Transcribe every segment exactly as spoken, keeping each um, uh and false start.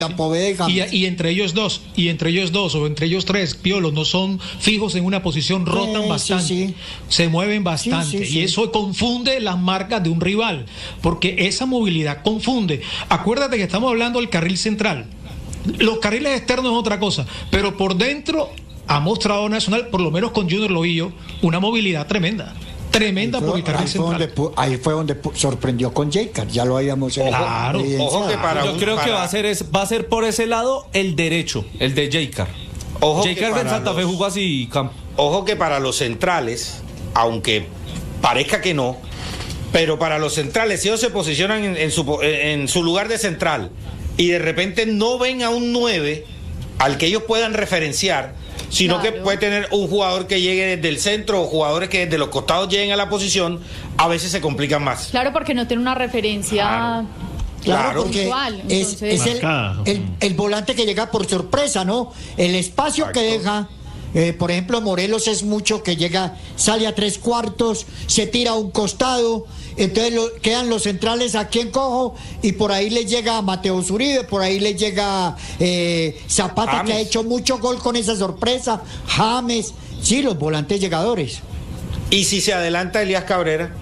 Y, y entre ellos dos, y entre ellos dos, o entre ellos tres, Piolo, no son fijos en una posición, rotan eh, bastante, sí, sí. se mueven bastante, sí, sí, sí. y eso confunde las marcas de un rival, porque esa movilidad confunde. Acuérdate que estamos hablando del carril central. Los carriles externos es otra cosa, pero por dentro ha mostrado Nacional, por lo menos con Junior Lovillo, una movilidad tremenda. Tremenda fue, por el carril ahí central. Fue donde, ahí fue donde sorprendió con Jaycar, ya lo habíamos claro, ojo que para yo un, creo para... que va a ser es, va a ser por ese lado el derecho, el de Jaycar. Ojo Jaycar en Santa los... Fe jugó así campo. Ojo que para los centrales, aunque parezca que no, pero para los centrales, si ellos se posicionan en, en, su, en su lugar de central y de repente no ven a un nueve al que ellos puedan referenciar, sino claro. que puede tener un jugador que llegue desde el centro o jugadores que desde los costados lleguen a la posición, a veces se complican más. Claro, porque no tiene una referencia claro. Claro, porque puntual, es, es el, el, el volante que llega por sorpresa, ¿no? El espacio Exacto. que deja, eh, por ejemplo, Morelos es mucho que llega, sale a tres cuartos, se tira a un costado, entonces lo, quedan los centrales aquí en cojo y por ahí le llega Mateo Zuribe, por ahí le llega eh, Zapata James. Que ha hecho mucho gol con esa sorpresa, James, sí, los volantes llegadores. ¿Y si se adelanta Elías Cabrera?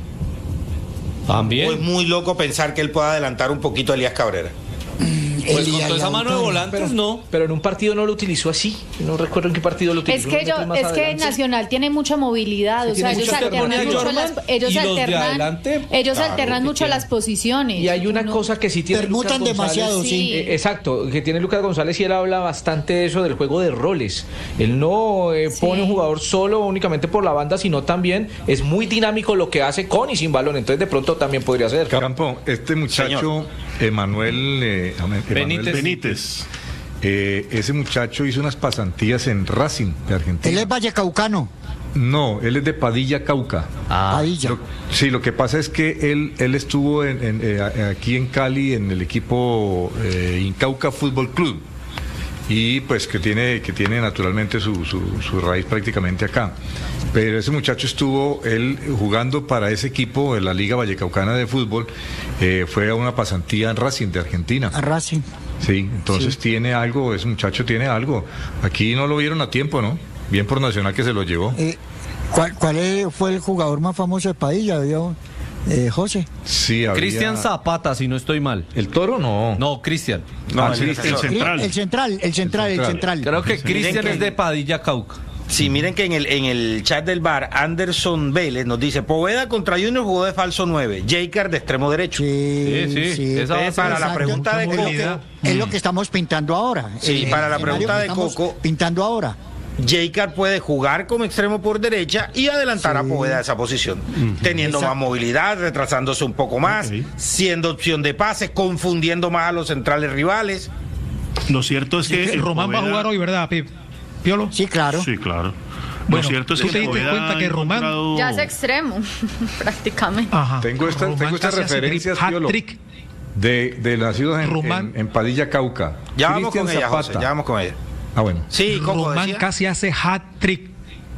También. Es muy loco pensar que él pueda adelantar un poquito a Elías Cabrera. Pues con toda esa mano de volantes, pero, no. Pero en un partido no lo utilizó así. No recuerdo en qué partido lo utilizó. Es que, yo, es que Nacional tiene mucha movilidad. Sí, o sea, ellos alternan mucho las, ellos alternan, ellos claro, alternan mucho las posiciones. Y hay una no, cosa que sí tiene permutan Lucas González, demasiado, sí. sí. Eh, exacto, que tiene Lucas González y él habla bastante de eso, del juego de roles. Él no eh, sí. pone un jugador solo únicamente por la banda, sino también es muy dinámico lo que hace con y sin balón. Entonces, de pronto también podría ser. Campo, este muchacho, Emanuel eh, Benítez. Benítez. Eh, ese muchacho hizo unas pasantías en Racing de Argentina. Él es vallecaucano. No, él es de Padilla, Cauca. Ah, Padilla. Lo, sí, lo que pasa es que él, él estuvo en, en, eh, aquí en Cali en el equipo eh, Incauca Fútbol Club y pues que tiene que tiene naturalmente su, su, su raíz prácticamente acá. Pero ese muchacho estuvo él jugando para ese equipo de la Liga Vallecaucana de Fútbol, eh, fue a una pasantía en Racing de Argentina. A Racing. Sí, entonces sí. tiene algo, ese muchacho tiene algo. Aquí no lo vieron a tiempo, ¿no? Bien por Nacional que se lo llevó. Eh, ¿Cuál, cuál fue el jugador más famoso de Padilla, ¿vio? Eh, José. Sí, había... Cristian Zapata, si no estoy mal. ¿El Toro? No. No, Cristian. No, ah, el, el, el, central. El central, el central, el central. Creo que Cristian es de Padilla, Cauca. Sí, miren que en el, en el chat del bar, Anderson Vélez nos dice, Poveda contra Junior jugó de falso nueve, Jaycar de extremo derecho. Sí, sí. sí. sí. Entonces, para exacto. la pregunta de Coco... Es lo que estamos pintando ahora. Sí, eh, para la pregunta de Coco... Pintando ahora. Jaycar puede jugar como extremo por derecha y adelantar sí. a Poveda a esa posición, uh-huh. teniendo Exacto. más movilidad, retrasándose un poco más, okay. siendo opción de pase, confundiendo más a los centrales rivales. Lo cierto es que... Sí, Román Poveda... va a jugar hoy, ¿verdad, Pip? ¿Piolo? Sí, claro. Sí, claro. Bueno, lo cierto es tú que te diste cuenta que Román encontrado... ya es extremo, prácticamente. Ajá. Tengo estas tengo estas referencias, Piolo, de, de nacidos en, en, en Padilla, Cauca. Ya vamos con ella, José, ya vamos con ella. Ah, bueno. Sí, Coco Román decía. casi hace hat-trick.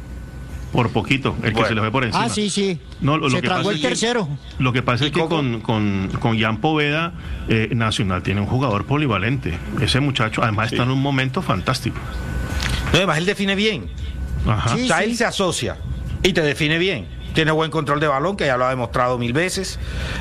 Por poquito, el bueno. que se le fue por encima. Ah, sí, sí. No, lo, se lo que tragó pasa el es que, tercero. Lo que pasa es que con, con, con Jan Poveda, eh, Nacional tiene un jugador polivalente. Ese muchacho, además, sí. está en un momento fantástico. No, además, él define bien. Ajá. Sí, o sea, sí. él se asocia y te define bien. Tiene buen control de balón, que ya lo ha demostrado mil veces.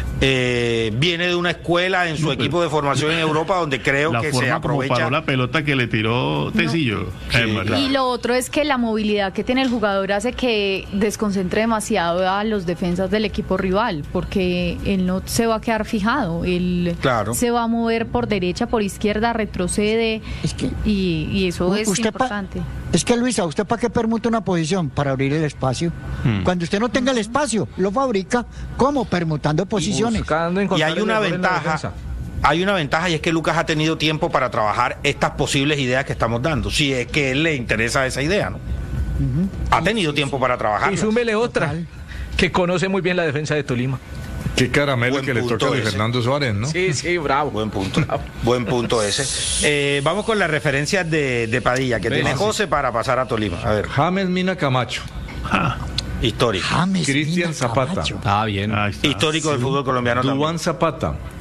Eh, viene de una escuela en su no, equipo de formación en Europa donde creo que se aprovecha. Como paró la pelota que le tiró Tecillo. No. Sí, eh, claro. Y lo otro es que la movilidad que tiene el jugador hace que desconcentre demasiado a los defensas del equipo rival, porque él no se va a quedar fijado. Él claro. se va a mover por derecha, por izquierda, retrocede. Es que, y, y eso es importante. Pa, es que, Luisa, ¿usted para qué permuta una posición? Para abrir el espacio. Hmm. Cuando usted no tenga el espacio, lo fabrica. ¿Cómo? Permutando posiciones. Y, y hay una ventaja, hay una ventaja y es que Lucas ha tenido tiempo para trabajar estas posibles ideas que estamos dando, si es que a él le interesa esa idea, ¿no? Uh-huh. Ha tenido tiempo para trabajar. Y súmele otra, Total. que conoce muy bien la defensa de Tolima. Qué caramelo Buen que le toca a Fernando Suárez, ¿no? Sí, sí, bravo. Buen punto. Bravo. Buen punto ese. Eh, vamos con las referencias de, de Padilla, que Ven, tiene José para pasar a Tolima. A ver. James Mina Camacho. Ah. Histórico. Cristian Zapata. Ah, bien. Histórico sí. del fútbol colombiano Duván también. Zapata.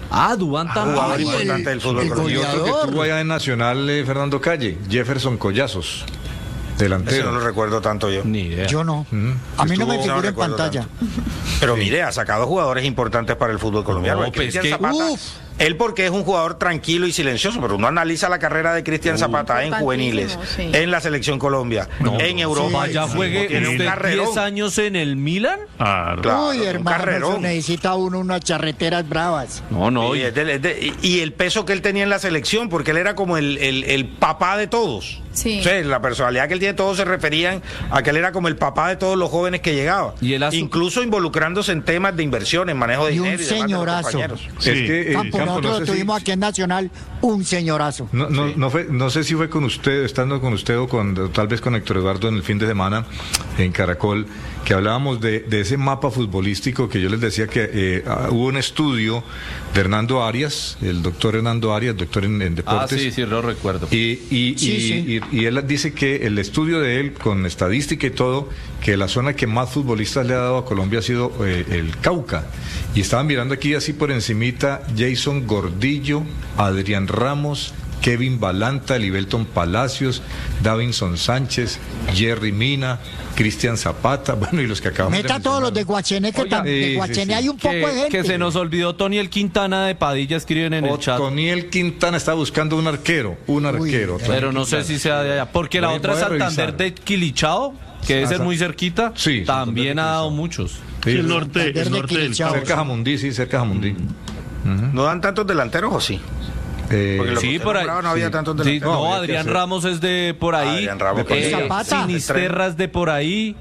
Ah, Duván también. Jugador Ay, importante el- del fútbol el colombiano. Y otro que goleador. tuvo allá en Nacional, eh, Fernando Calle, Jefferson Collazos, Ese delantero. no lo recuerdo tanto yo. Ni idea. Yo no. Mm. A mí no me Estuvo- figura no en recuerdo pantalla. Pero mire, ha sacado jugadores importantes para el fútbol colombiano. No, El pues Cristian que- Zapata, uf. él porque es un jugador tranquilo y silencioso, pero uno analiza la carrera de Cristian Zapata en juveniles, sí. en la selección Colombia, en Europa. Sí, Ya sí, juegue tiene un usted carrerón. diez años en el Milan. Claro. Claro, Uy, un hermano, carrerón. eso necesita uno unas charreteras bravas. No, no. Y, es de- es de- y- y el peso que él tenía en la selección, porque él era como el, el- el papá de todos. Sí. O sea, la personalidad que él tiene, todos se referían a que él era como el papá de todos los jóvenes que llegaban. Y él hace- incluso involucrándose en temas de inversión, en manejo de Y un dinero y demás de los señorazo. compañeros. Sí. Es que, eh, Campo, Campo, nosotros no lo sé si- tuvimos aquí en Nacional, un señorazo. No, no, no, fue, no sé si fue con usted, estando con usted o con, tal vez con Héctor Eduardo en el fin de semana en Caracol, que hablábamos de, de ese mapa futbolístico que yo les decía que eh, ah, hubo un estudio de Hernando Arias, el doctor Hernando Arias, doctor en, en Ah, deportes. sí, sí, lo recuerdo. Y, y, Sí, y- sí. y- y él dice que el estudio de él, con estadística y todo, que la zona que más futbolistas le ha dado a Colombia ha sido eh, el Cauca. Y estaban mirando aquí así por encimita Jason Gordillo, Adrián Ramos, Kevin Balanta, Libelton Palacios, Davinson Sánchez, Jerry Mina, Cristian Zapata, bueno, y los que acabamos Meta de todos los de mencionar. Guachené, que Oiga, tam- sí, de sí, Guachené sí. hay un poco de Que, gente. que se nos olvidó Toniel Quintana de Padilla, escriben en el chat. Otoniel Quintana está buscando un arquero, un arquero. Otoniel Pero no sé Quintana. si sea de allá. Porque la Voy- otra es voy a Santander revisar. de Quilichao, que debe Ah, ser San- muy cerquita. Sí, también Santander ha de dado Quilichao. muchos. Sí, el Sí, norte, Santander el de norte del Quilichao. cerca Jamundí, sí, cerca Jamundí. ¿No dan tantos delanteros o sí? Eh, Porque lo- Sí, usted por ahí. nombraba, no había sí. tantos Sí, delanteros. no, No, había que Adrián hacer- Ramos es de por ahí. Adrián Ramos, De Eh, Zapata. Sinisterras de por ahí.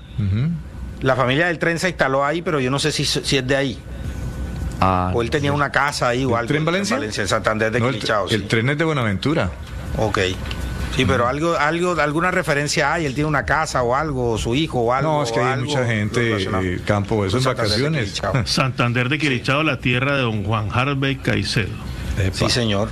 La familia del tren se instaló ahí, pero yo no sé si, si es de ahí. Ah, O él tenía una casa ahí o ¿El algo. tren Valencia? En Valencia, en Santander de no, el, Quilichao, sí. el tren es de Buenaventura. Ok. Sí, pero algo, algo, alguna referencia hay, él tiene una casa o algo, o su hijo o algo. No, es que o hay algo mucha gente, relacionado. eh, Campo, eso en Santander de vacaciones. Quilichao. Santander de Quilichao, la tierra de don Juan Harvey Caicedo. Sí, señor.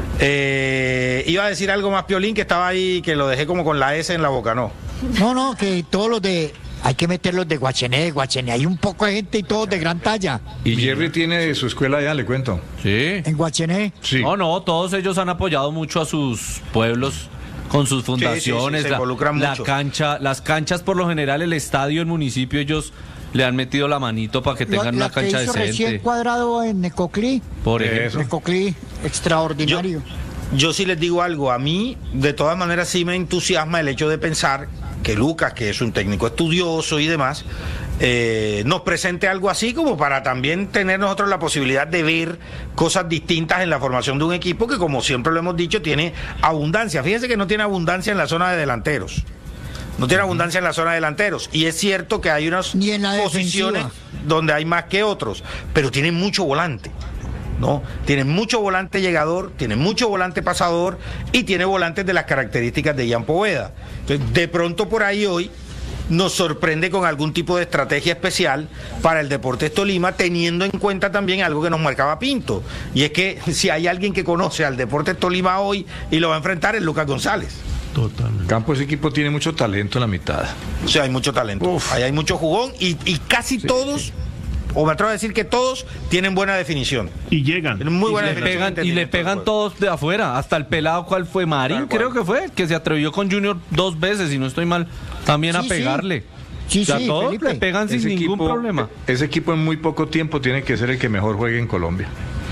Eh, iba a decir algo más, Piolín, que estaba ahí, que lo dejé como con la S en la boca, ¿no? No, no, que todos los de... Hay que meterlos de Guachené, de Guachené. Hay un poco de gente y todos de gran talla. Y Jerry tiene su escuela allá, le cuento. Sí. En Guachené. Sí. No, no, todos ellos han apoyado mucho a sus pueblos con sus fundaciones, sí, se la, involucran la mucho. cancha, las canchas por lo general, el estadio, el municipio, ellos le han metido la manito para que Lo- tengan la una que cancha hizo recién decente. cuadrado en Necoclí. Por Eso. ejemplo. Necoclí, extraordinario. Yo sí les digo algo, a mí de todas maneras sí me entusiasma el hecho de pensar que Lucas, que es un técnico estudioso y demás, eh, nos presente algo así como para también tener nosotros la posibilidad de ver cosas distintas en la formación de un equipo que, como siempre lo hemos dicho, tiene abundancia. Fíjense que no tiene abundancia en la zona de delanteros. No tiene abundancia en la zona de delanteros. Y es cierto que hay unas Ni en la posiciones defensiva. donde hay más que otros, pero tienen mucho volante. ¿No? Tiene mucho volante llegador, tiene mucho volante pasador y tiene volantes de las características de Ian Poveda. Entonces, de pronto por ahí hoy nos sorprende con algún tipo de estrategia especial para el Deportes Tolima, teniendo en cuenta también algo que nos marcaba Pinto, y es que si hay alguien que conoce al Deportes Tolima hoy y lo va a enfrentar es Lucas González. Totalmente. Campo, ese equipo tiene mucho talento en la mitad. O sea, hay mucho talento, Uf. ahí hay mucho jugón y, y casi todos, o me atrevo a decir que todos tienen buena definición. Y llegan. Tienen muy Y buena le definición. pegan, y le entendimiento del pegan juego. todos de afuera, hasta el pelado, ¿cuál fue? Marín, Tal cual. creo que fue, el que se atrevió con Junior dos veces, si no estoy mal, también a Sí, sí. pegarle. Sí, O sea, sí, todos Felipe. le pegan sin Ese ningún equipo- problema. Ese equipo en muy poco tiempo tiene que ser el que mejor juegue en Colombia.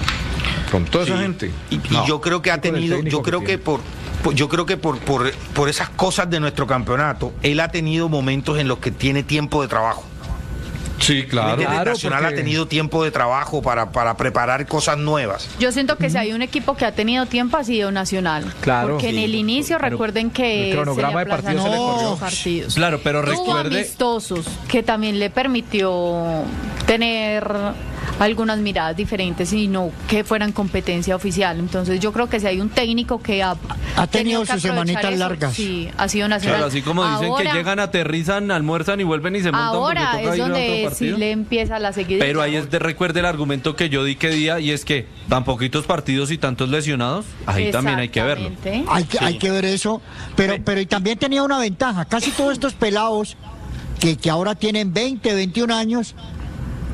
Con toda esa Sí. gente. Y, y No. yo creo que ha Con el tenido, técnico yo creo que que tiene. por, por- yo creo que por, por, por esas cosas de nuestro campeonato, él ha tenido momentos en los que tiene tiempo de trabajo. Sí, claro. ¿Entiendes? Claro, Nacional porque- ha tenido tiempo de trabajo para, para preparar cosas nuevas. Yo siento que si hay un equipo que ha tenido tiempo ha sido Nacional. Claro. Porque en Sí. el inicio Pero recuerden que el cronograma se le de partidos aplazaron se le muchos corrió. partidos. Claro, pero Tuvo recuerde, amistosos que también le permitió tener algunas miradas diferentes y no que fueran competencia oficial. Entonces yo creo que si hay un técnico que ha, Ha tenido que sus aprovechar semanitas eso, largas. Sí, ha sido Nacional. claro, así como dicen Ahora- que llegan, aterrizan, almuerzan y vuelven y se montan Ahora porque toca es ir a otro donde sí partido. le empieza la seguidilla. Pero ahí es de recuerde el argumento que yo di que día y es que tan poquitos partidos y tantos lesionados, ahí también hay que verlo. Exactamente. Hay que, hay que ver eso, pero, pero y también tenía una ventaja, casi todos estos pelados que, que ahora tienen veinte, veintiún años,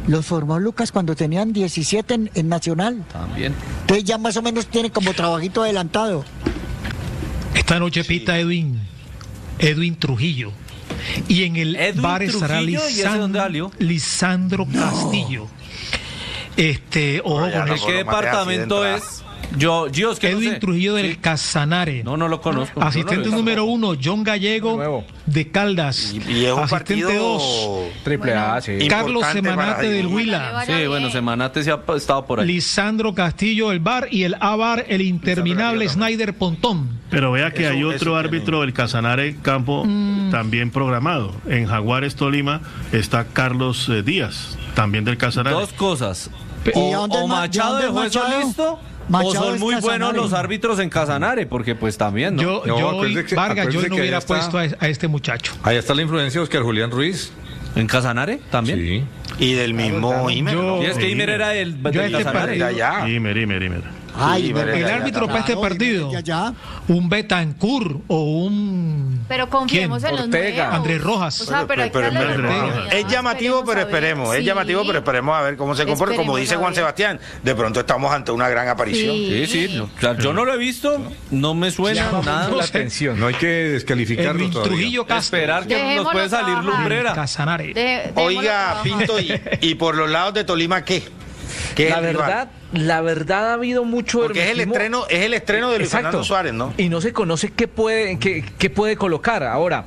Los formó Lucas cuando tenían diecisiete en, en Nacional. También. Entonces ya más o menos tiene como trabajito adelantado. Esta noche pita Edwin, Edwin Trujillo. Y en el Edwin bar estará Lisan, Lisandro no. Castillo. Este, ojo con el ¿qué departamento es? Yo, Dios, que Edwin no sé. Trujillo del sí. Casanare. No, no lo conozco. Asistente no número uno, John Gallego de Caldas. Y, y es un Asistente dos, Triple A, sí. Carlos Semanate del Huila. Sí, bueno, Semanate se ha estado por ahí. Lisandro Castillo del Bar y el A-Bar, el interminable Snyder Pontón. Pero vea que eso, hay otro árbitro del Casanare Campo mm. también programado. En Jaguares Tolima está Carlos eh, Díaz, también del Casanare. Dos cosas. ¿Y o, o Machado de juez listo. Machado o son muy Casanare. Buenos los árbitros en Casanare, porque pues también, ¿no? Yo, no, yo hoy, Vargas, yo no hubiera puesto a, a este muchacho. Ahí está la influencia de Oscar Julián Ruiz. ¿En Casanare también? Sí. Y del mismo Imer. Y es que Imer era el de Casanare. De allá. Imer, Imer, Imer. Ay, sí, el árbitro para este partido, un Betancourt o un... Pero confiemos en los nuevos. Andrés Rojas. O sea, pero, pero, pero, pero, pero es llamativo, pero esperemos. Sí. Es llamativo, pero esperemos a ver cómo se comporta. Como dice Juan Sebastián, de pronto estamos ante una gran aparición. Sí, sí. sí. O sea, yo no lo he visto, no me suena ya, nada no la atención. No hay que descalificarlo todavía. Trujillo Castro. Esperar que Dejémonos nos puede salir lumbrera. Casanare. De, Oiga, Pinto, y, y por los lados de Tolima, ¿qué? ¿Qué la verdad, la verdad ha habido mucho Porque es el estreno, es el estreno de Luis Exacto. Fernando Suárez, ¿no? Y no se conoce qué puede, qué, qué puede colocar. Ahora,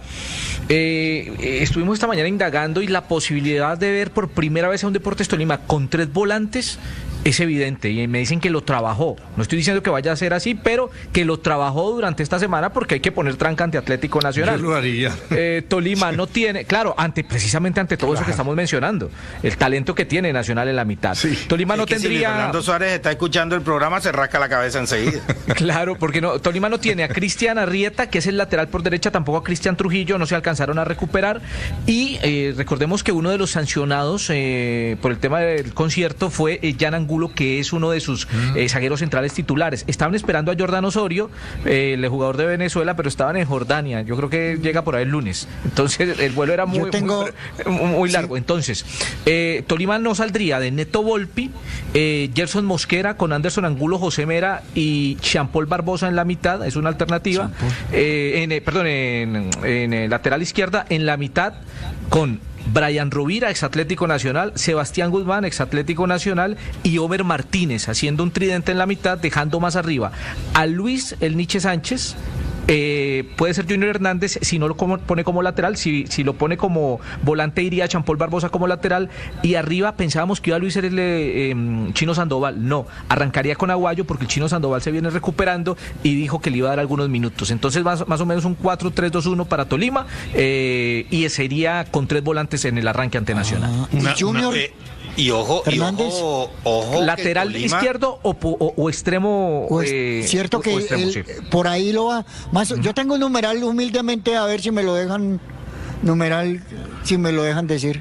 eh, estuvimos esta mañana indagando y la posibilidad de ver por primera vez a un Deportes Tolima con tres volantes es evidente, y me dicen que lo trabajó. No estoy diciendo que vaya a ser así, pero que lo trabajó durante esta semana porque hay que poner tranca ante Atlético Nacional. Yo lo haría. Eh, Tolima no tiene, claro, ante precisamente ante todo claro. eso que estamos mencionando, el talento que tiene Nacional en la mitad. Sí. Tolima es no que tendría. Si Fernando Suárez está escuchando el programa, se rasca la cabeza enseguida. Claro, porque no, Tolima no tiene a Cristian Arrieta, que es el lateral por derecha, tampoco a Cristian Trujillo, no se alcanzaron a recuperar. Y eh, recordemos que uno de los sancionados eh, por el tema del concierto fue eh, Jan Angulo, que es uno de sus eh, zagueros centrales titulares. Estaban esperando a Jordan Osorio, eh, el jugador de Venezuela, pero estaban en Jordania. Yo creo que llega por ahí el lunes. Entonces el vuelo era muy, tengo... muy, muy largo. Sí. Entonces, eh, Tolima no saldría de Neto Volpi, eh, Gerson Mosquera con Anderson Angulo, José Mera y Jean-Paul Barbosa en la mitad. Es una alternativa. Eh, en, eh, perdón, en, en el lateral izquierda, en la mitad con Brian Rovira, ex Atlético Nacional, Sebastián Guzmán, ex Atlético Nacional, y Omer Martínez, haciendo un tridente en la mitad, dejando más arriba a Luis El Niche Sánchez. Eh, puede ser Junior Hernández si no lo como, pone como lateral, si, si lo pone como volante iría Jean-Paul Barbosa como lateral, y arriba pensábamos que iba a Luis el eh, Chino Sandoval. No, arrancaría con Aguayo porque el Chino Sandoval se viene recuperando y dijo que le iba a dar algunos minutos. Entonces más, más o menos un cuatro tres dos uno para Tolima, eh, y sería con tres volantes en el arranque ante Nacional. Ah, y una, Junior una, eh, Y ojo, y ojo, ojo lateral Tolima... izquierdo o, o, o extremo. Pues, eh, cierto que extremo, el, sí. por ahí lo va. Más, uh-huh. Yo tengo un numeral humildemente, a ver si me lo dejan. Numeral, si me lo dejan decir.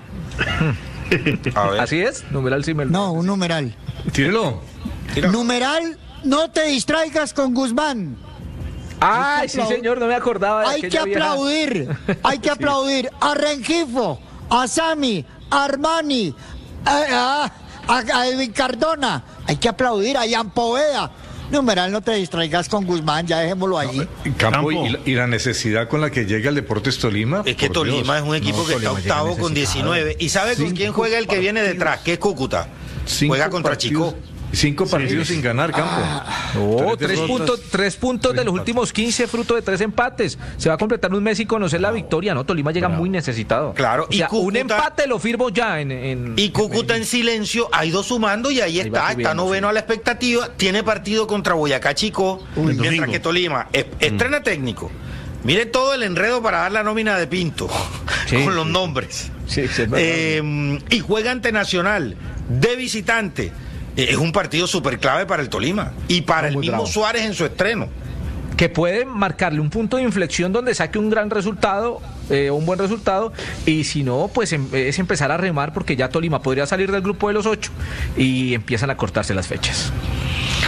A ver. ¿Así es? Numeral, si me lo... No, un numeral. Tírelo. Tíralo. Numeral, no te distraigas con Guzmán. Ay, sí, señor, no me acordaba de Hay que aplaudir, vieja. hay que aplaudir sí. a Rengifo, a Sami, a Armani. A, a, a Edwin Cardona, hay que aplaudir a Ian Poveda. Numeral, no te distraigas con Guzmán, ya dejémoslo allí. No, Campo, y, la, y la necesidad con la que llega el Deportes Tolima. Es que Tolima Dios. es un equipo no, que Tolima está octavo con diecinueve. ¿Y sabe con quién juega el que viene detrás? Que es Cúcuta. Juega contra partidos. Chico. Cinco partidos sí, sí. sin ganar, Campo. Ah, no, tres, tres puntos, tres puntos tres de los últimos quince, fruto de tres empates. Se va a completar un mes y conocer la victoria, ¿no? Tolima llega claro. muy necesitado. Claro, o sea, y Cúcuta, un empate lo firmo ya en. en y Cúcuta en, en silencio ha ido sumando y ahí, ahí está, subiendo, está noveno sí. a la expectativa. Tiene partido contra Boyacá Chico, Uy, mientras domingo. que Tolima es, estrena mm. técnico. Mire todo el enredo para dar la nómina de Pinto sí, con los sí. nombres. Sí, sí, eh, y juega ante Nacional de visitante. Es un partido súper clave para el Tolima y para el mismo bravo. Suárez en su estreno. Que puede marcarle un punto de inflexión donde saque un gran resultado, eh, un buen resultado, y si no, pues em, es empezar a remar porque ya Tolima podría salir del grupo de los ocho y empiezan a cortarse las fechas.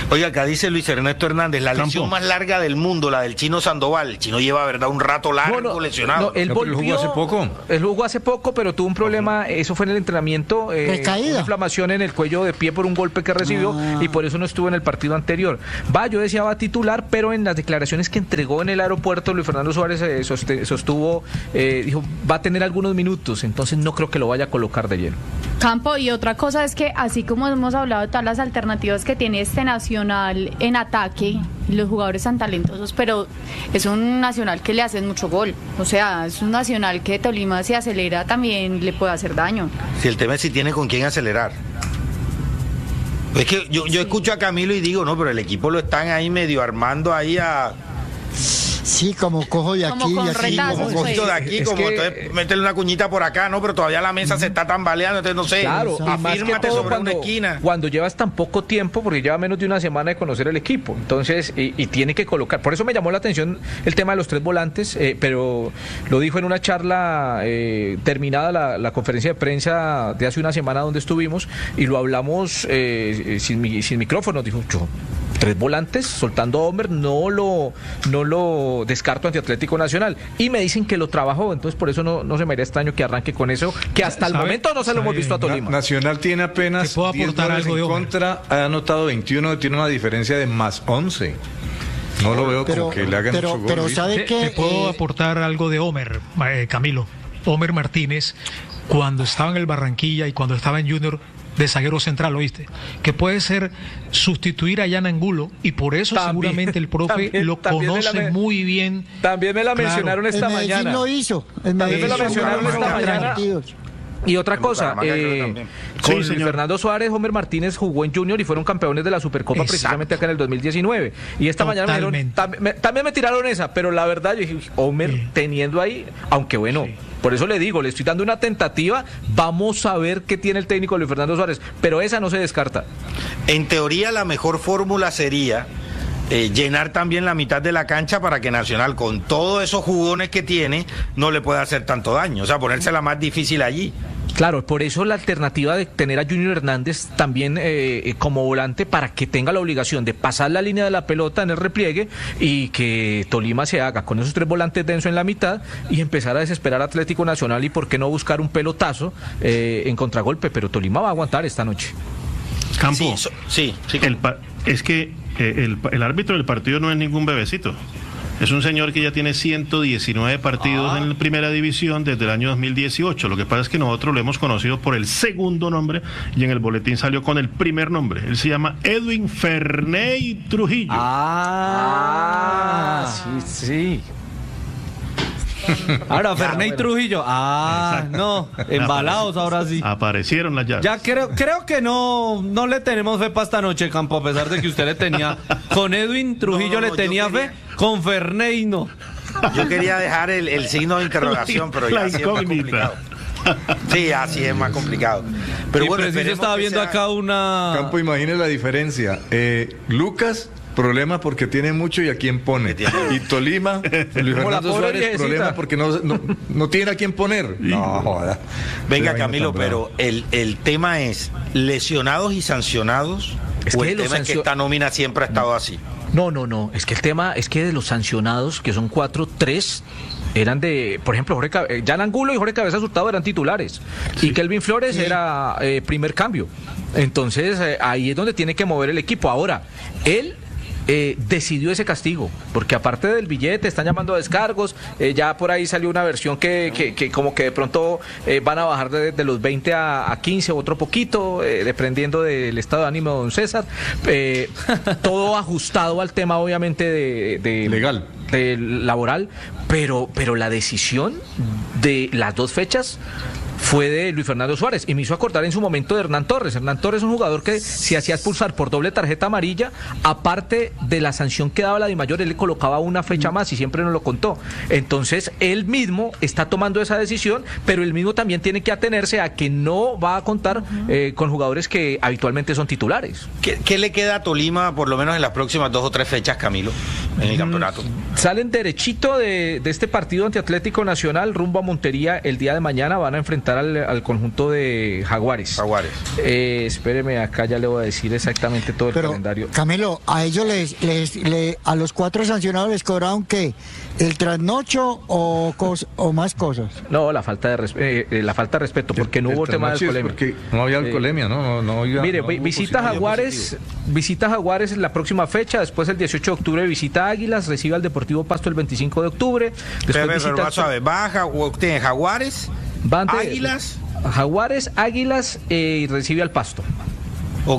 Oiga, acá dice Luis Ernesto Hernández, la Campo. lesión más larga del mundo, la del Chino Sandoval. El Chino lleva, verdad, un rato largo no, no, lesionado. No, él, volvió, él jugó hace poco. Él jugó hace poco, pero tuvo un problema, eso fue en el entrenamiento, eh, una inflamación en el cuello de pie por un golpe que recibió ah. y por eso no estuvo en el partido anterior. Va, yo decía va titular, pero en las declaraciones que entregó en el aeropuerto, Luis Fernando Suárez eh, sostuvo, eh, dijo, va a tener algunos minutos, entonces no creo que lo vaya a colocar de lleno. Campo, y otra cosa es que así como hemos hablado de todas las alternativas que tiene este Nacional en ataque, los jugadores tan talentosos, pero es un Nacional que le hacen mucho gol, o sea, es un Nacional que Tolima si acelera también le puede hacer daño. Si el tema es si tiene con quién acelerar. Es que yo, yo sí. escucho a Camilo y digo, no, pero el equipo lo están ahí medio armando ahí a... Sí, como cojo de aquí y aquí. Retazos, como cojito de aquí, es como que, entonces meterle una cuñita por acá, ¿no? Pero todavía la mesa uh-huh. se está tambaleando, entonces no sé. Claro, afírmate sobre cuando, una esquina. Cuando llevas tan poco tiempo, porque lleva menos de una semana de conocer el equipo, entonces, y, y tiene que colocar. Por eso me llamó la atención el tema de los tres volantes, eh, pero lo dijo en una charla eh, terminada la, la conferencia de prensa de hace una semana donde estuvimos, y lo hablamos eh, sin, sin micrófono, dijo yo. Tres volantes, soltando a Homer, no lo, no lo descarto ante Atlético Nacional. Y me dicen que lo trabajó, entonces por eso no, no se me haría extraño que arranque con eso, que hasta el momento no se lo hemos visto a Tolima. Nacional tiene apenas puedo aportar algo en contra, ha anotado veintiuno, tiene una diferencia de más once. No lo veo pero, como que le hagan pero, mucho gol. Pero ¿sabe qué? Te puedo eh, aportar algo de Homer, eh, Camilo. Homer Martínez, cuando estaba en el Barranquilla y cuando estaba en Junior, de zaguero central, ¿oíste? Que puede ser sustituir a Jan Angulo, y por eso también, seguramente el profe también, lo también conoce me, muy bien. También me la claro. mencionaron esta el mañana. Lo hizo. El también me la mencionaron esta mañana. Y otra cosa, eh, con sí, Fernando Suárez, Homer Martínez jugó en Junior y fueron campeones de la Supercopa Exacto. precisamente acá en el dos mil diecinueve. Y esta Totalmente. mañana me dijeron, tam, me, también me tiraron esa, pero la verdad yo dije, Homer sí. teniendo ahí, aunque bueno, sí. por eso le digo, le estoy dando una tentativa, vamos a ver qué tiene el técnico Luis Fernando Suárez, pero esa no se descarta. En teoría la mejor fórmula sería Eh, llenar también la mitad de la cancha para que Nacional, con todos esos jugones que tiene, no le pueda hacer tanto daño, o sea, ponérsela más difícil allí. Claro, por eso la alternativa de tener a Junior Hernández también eh, como volante, para que tenga la obligación de pasar la línea de la pelota en el repliegue y que Tolima se haga con esos tres volantes densos en la mitad y empezar a desesperar a Atlético Nacional, y por qué no buscar un pelotazo eh, en contragolpe, pero Tolima va a aguantar esta noche. Campo, sí, so, sí, sí. El pa- es que eh, el, el árbitro del partido no es ningún bebecito. Es un señor que ya tiene ciento diecinueve partidos ah. en la primera división desde el año dos mil dieciocho. Lo que pasa es que nosotros lo hemos conocido por el segundo nombre y en el boletín salió con el primer nombre. Él se llama Edwin Ferney Trujillo. Ah, ah sí, sí. Ahora, Ferney bueno. Trujillo. Ah, Exacto. no, embalados ahora sí. Aparecieron las llaves. Ya creo, creo que no, no le tenemos fe para esta noche, Campo, a pesar de que usted le tenía. Con Edwin Trujillo no, no, no, le tenía quería, fe, con Ferney no. Yo quería dejar el, el signo de interrogación, pero ya así es más complicado. Sí, así es más complicado. Pero sí, bueno, pero sí, yo estaba viendo sea... acá una. Campo, imagine la diferencia. Eh, Lucas. Problema porque tiene mucho y a quién pone. Y Tolima, Luis Fernando Suárez, problema porque no, no, no tiene a quién poner. No, joda. Venga, Camilo, pero el, el tema es lesionados y sancionados. Es o que el tema sancio... es que esta nómina siempre ha estado así. No, no, no. Es que el tema es que de los sancionados, que son cuatro, tres eran de, por ejemplo, Jorge Cabe... Jan Angulo y Jorge Cabezas Hurtado eran titulares. Sí. Y Kelvin Flores sí. era eh, primer cambio. Entonces, eh, ahí es donde tiene que mover el equipo. Ahora, él... Eh, decidió ese castigo, porque aparte del billete están llamando a descargos, eh, ya por ahí salió una versión que, que, que como que de pronto eh, van a bajar de, de los veinte a, a quince, otro poquito, eh, dependiendo del estado de ánimo de don César, eh, todo ajustado al tema obviamente de, de legal, de laboral, pero, pero la decisión de las dos fechas fue de Luis Fernando Suárez, y me hizo acordar en su momento de Hernán Torres. Hernán Torres es un jugador que se hacía expulsar por doble tarjeta amarilla, aparte de la sanción que daba la DIMAYOR, él le colocaba una fecha más y siempre nos lo contó. Entonces él mismo está tomando esa decisión, pero él mismo también tiene que atenerse a que no va a contar eh, con jugadores que habitualmente son titulares. ¿Qué, qué le queda a Tolima por lo menos en las próximas dos o tres fechas, Camilo, en el campeonato? Salen derechito de, de este partido ante Atlético Nacional rumbo a Montería el día de mañana, van a enfrentar enfrentar al, al conjunto de Jaguares. Jaguares. Eh, espéreme, acá ya le voy a decir exactamente todo el Pero, calendario. Camilo, a ellos les, les, les a los cuatro sancionados les cobraron ¿qué? ¿El trasnocho o, cos, o más cosas? No, la falta de respeto, eh, eh, la falta de respeto, porque no El- hubo el tema de trasnoche es alcoholemia. porque no había alcoholemia, ¿no? no, no iba- Mire, no vi- hubo visita posibilidad Jaguares, positiva. visita Jaguares en la próxima fecha, después el dieciocho de octubre visita Águilas, recibe al Deportivo Pasto el veinticinco de octubre, después Pero, visita pero, suave, baja, o tiene Jaguares, van de- Águilas. Jaguares, Águilas eh, y recibe al Pasto. Ok.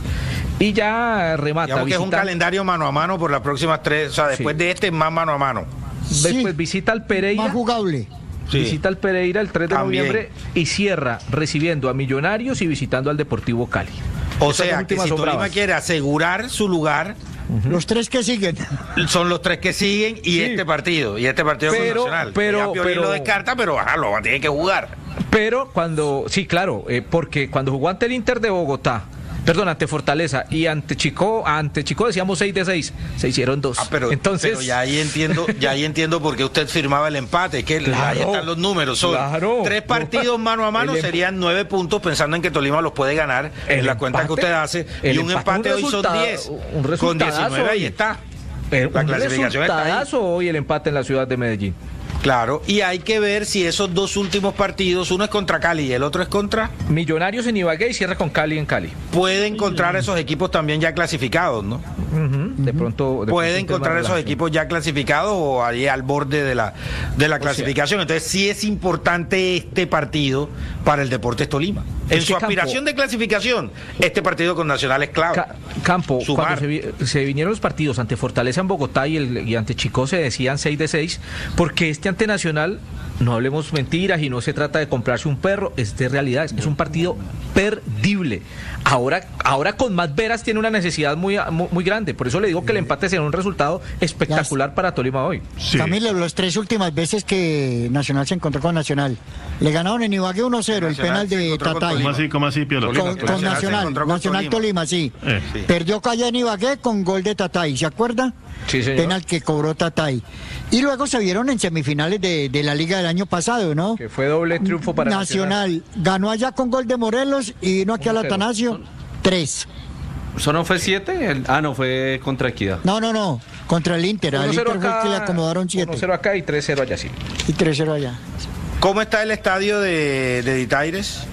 Y ya remata. Digamos que es un visita- calendario mano a mano por las próximas tres, o sea, después Sí. de este más mano a mano. Después Sí, visita al Pereira. más jugable. Sí. Visita al Pereira el tres de También. noviembre y cierra recibiendo a Millonarios y visitando al Deportivo Cali. O Esas sea, son que últimas si son Tolima bravas. quiere asegurar su lugar, Los tres que siguen. son los tres que siguen y Sí. este partido, y este partido Pero- con Nacional. pero- Ya Piolín pero- lo descarta, pero ajá, lo va a tener que jugar. Pero cuando, sí, claro, eh, porque cuando jugó ante el Inter de Bogotá, perdón, ante Fortaleza y ante Chico, ante Chico decíamos seis de seis, se hicieron dos. Ah, pero, Entonces, pero ya ahí entiendo, ya ahí entiendo por qué usted firmaba el empate, que Claro, ahí están los números. Son claro. tres partidos mano a mano, El em- serían nueve puntos, pensando en que Tolima los puede ganar El en la cuenta que empate- usted hace, el y un empate empate es un hoy son resultado- diez. un Con resultadazo diecinueve ahí hoy. está. eh, La un clasificación está ahí. resultadazo hoy el empate en la ciudad de Medellín. Claro, y hay que ver si esos dos últimos partidos, uno es contra Cali y el otro es contra, Millonarios en Ibagué y cierra con Cali en Cali. puede encontrar esos equipos también ya clasificados, ¿no? Ujú, De pronto. de Puede pronto un tema encontrar de esos relación. equipos ya clasificados o ahí al borde de la, de la sea, clasificación. Entonces sí es importante este partido para el Deportes Tolima. En Es su que Campo- aspiración de clasificación, este partido con Nacional es clave. Ca- Campo, Sumar. cuando se, vi- se vinieron los partidos ante Fortaleza en Bogotá y, el, y ante Chico se decían seis de seis, porque este ante Nacional, no hablemos mentiras y no se trata de comprarse un perro, es de realidad, es, es un partido perdible. Ahora, ahora con más veras tiene una necesidad muy, muy, muy grande, por eso le digo que el empate será un resultado espectacular para Tolima hoy. Sí. Camilo, las tres últimas veces que Nacional se encontró con Nacional, le ganaron en Ibagué uno cero, el Nacional penal se de encontró con Tatay. ¿Cómo así, cómo así, Piolo? Tolima, Con, Tolima. con Nacional se Nacional, encontró con Nacional Tolima. Tolima, sí. Eh. Sí. Perdió allá en Ibagué con gol de Tatay, ¿se acuerda? Sí, señor. Penal que cobró Tatay. Y luego se vieron en semifinales de, de la liga del año pasado, ¿no? Que fue doble triunfo para Nacional ganó allá con gol de Morelos y vino aquí al uno cero. Atanasio, tres. ¿Eso no fue siete? El- ah, no, fue contra Equidad. No, no, no, contra el Inter. Al uno cero Inter fue el que le acá, acomodaron siete. uno cero acá y tres cero allá sí. Y tres cero allá. ¿Cómo está el estadio de, de Ditaires?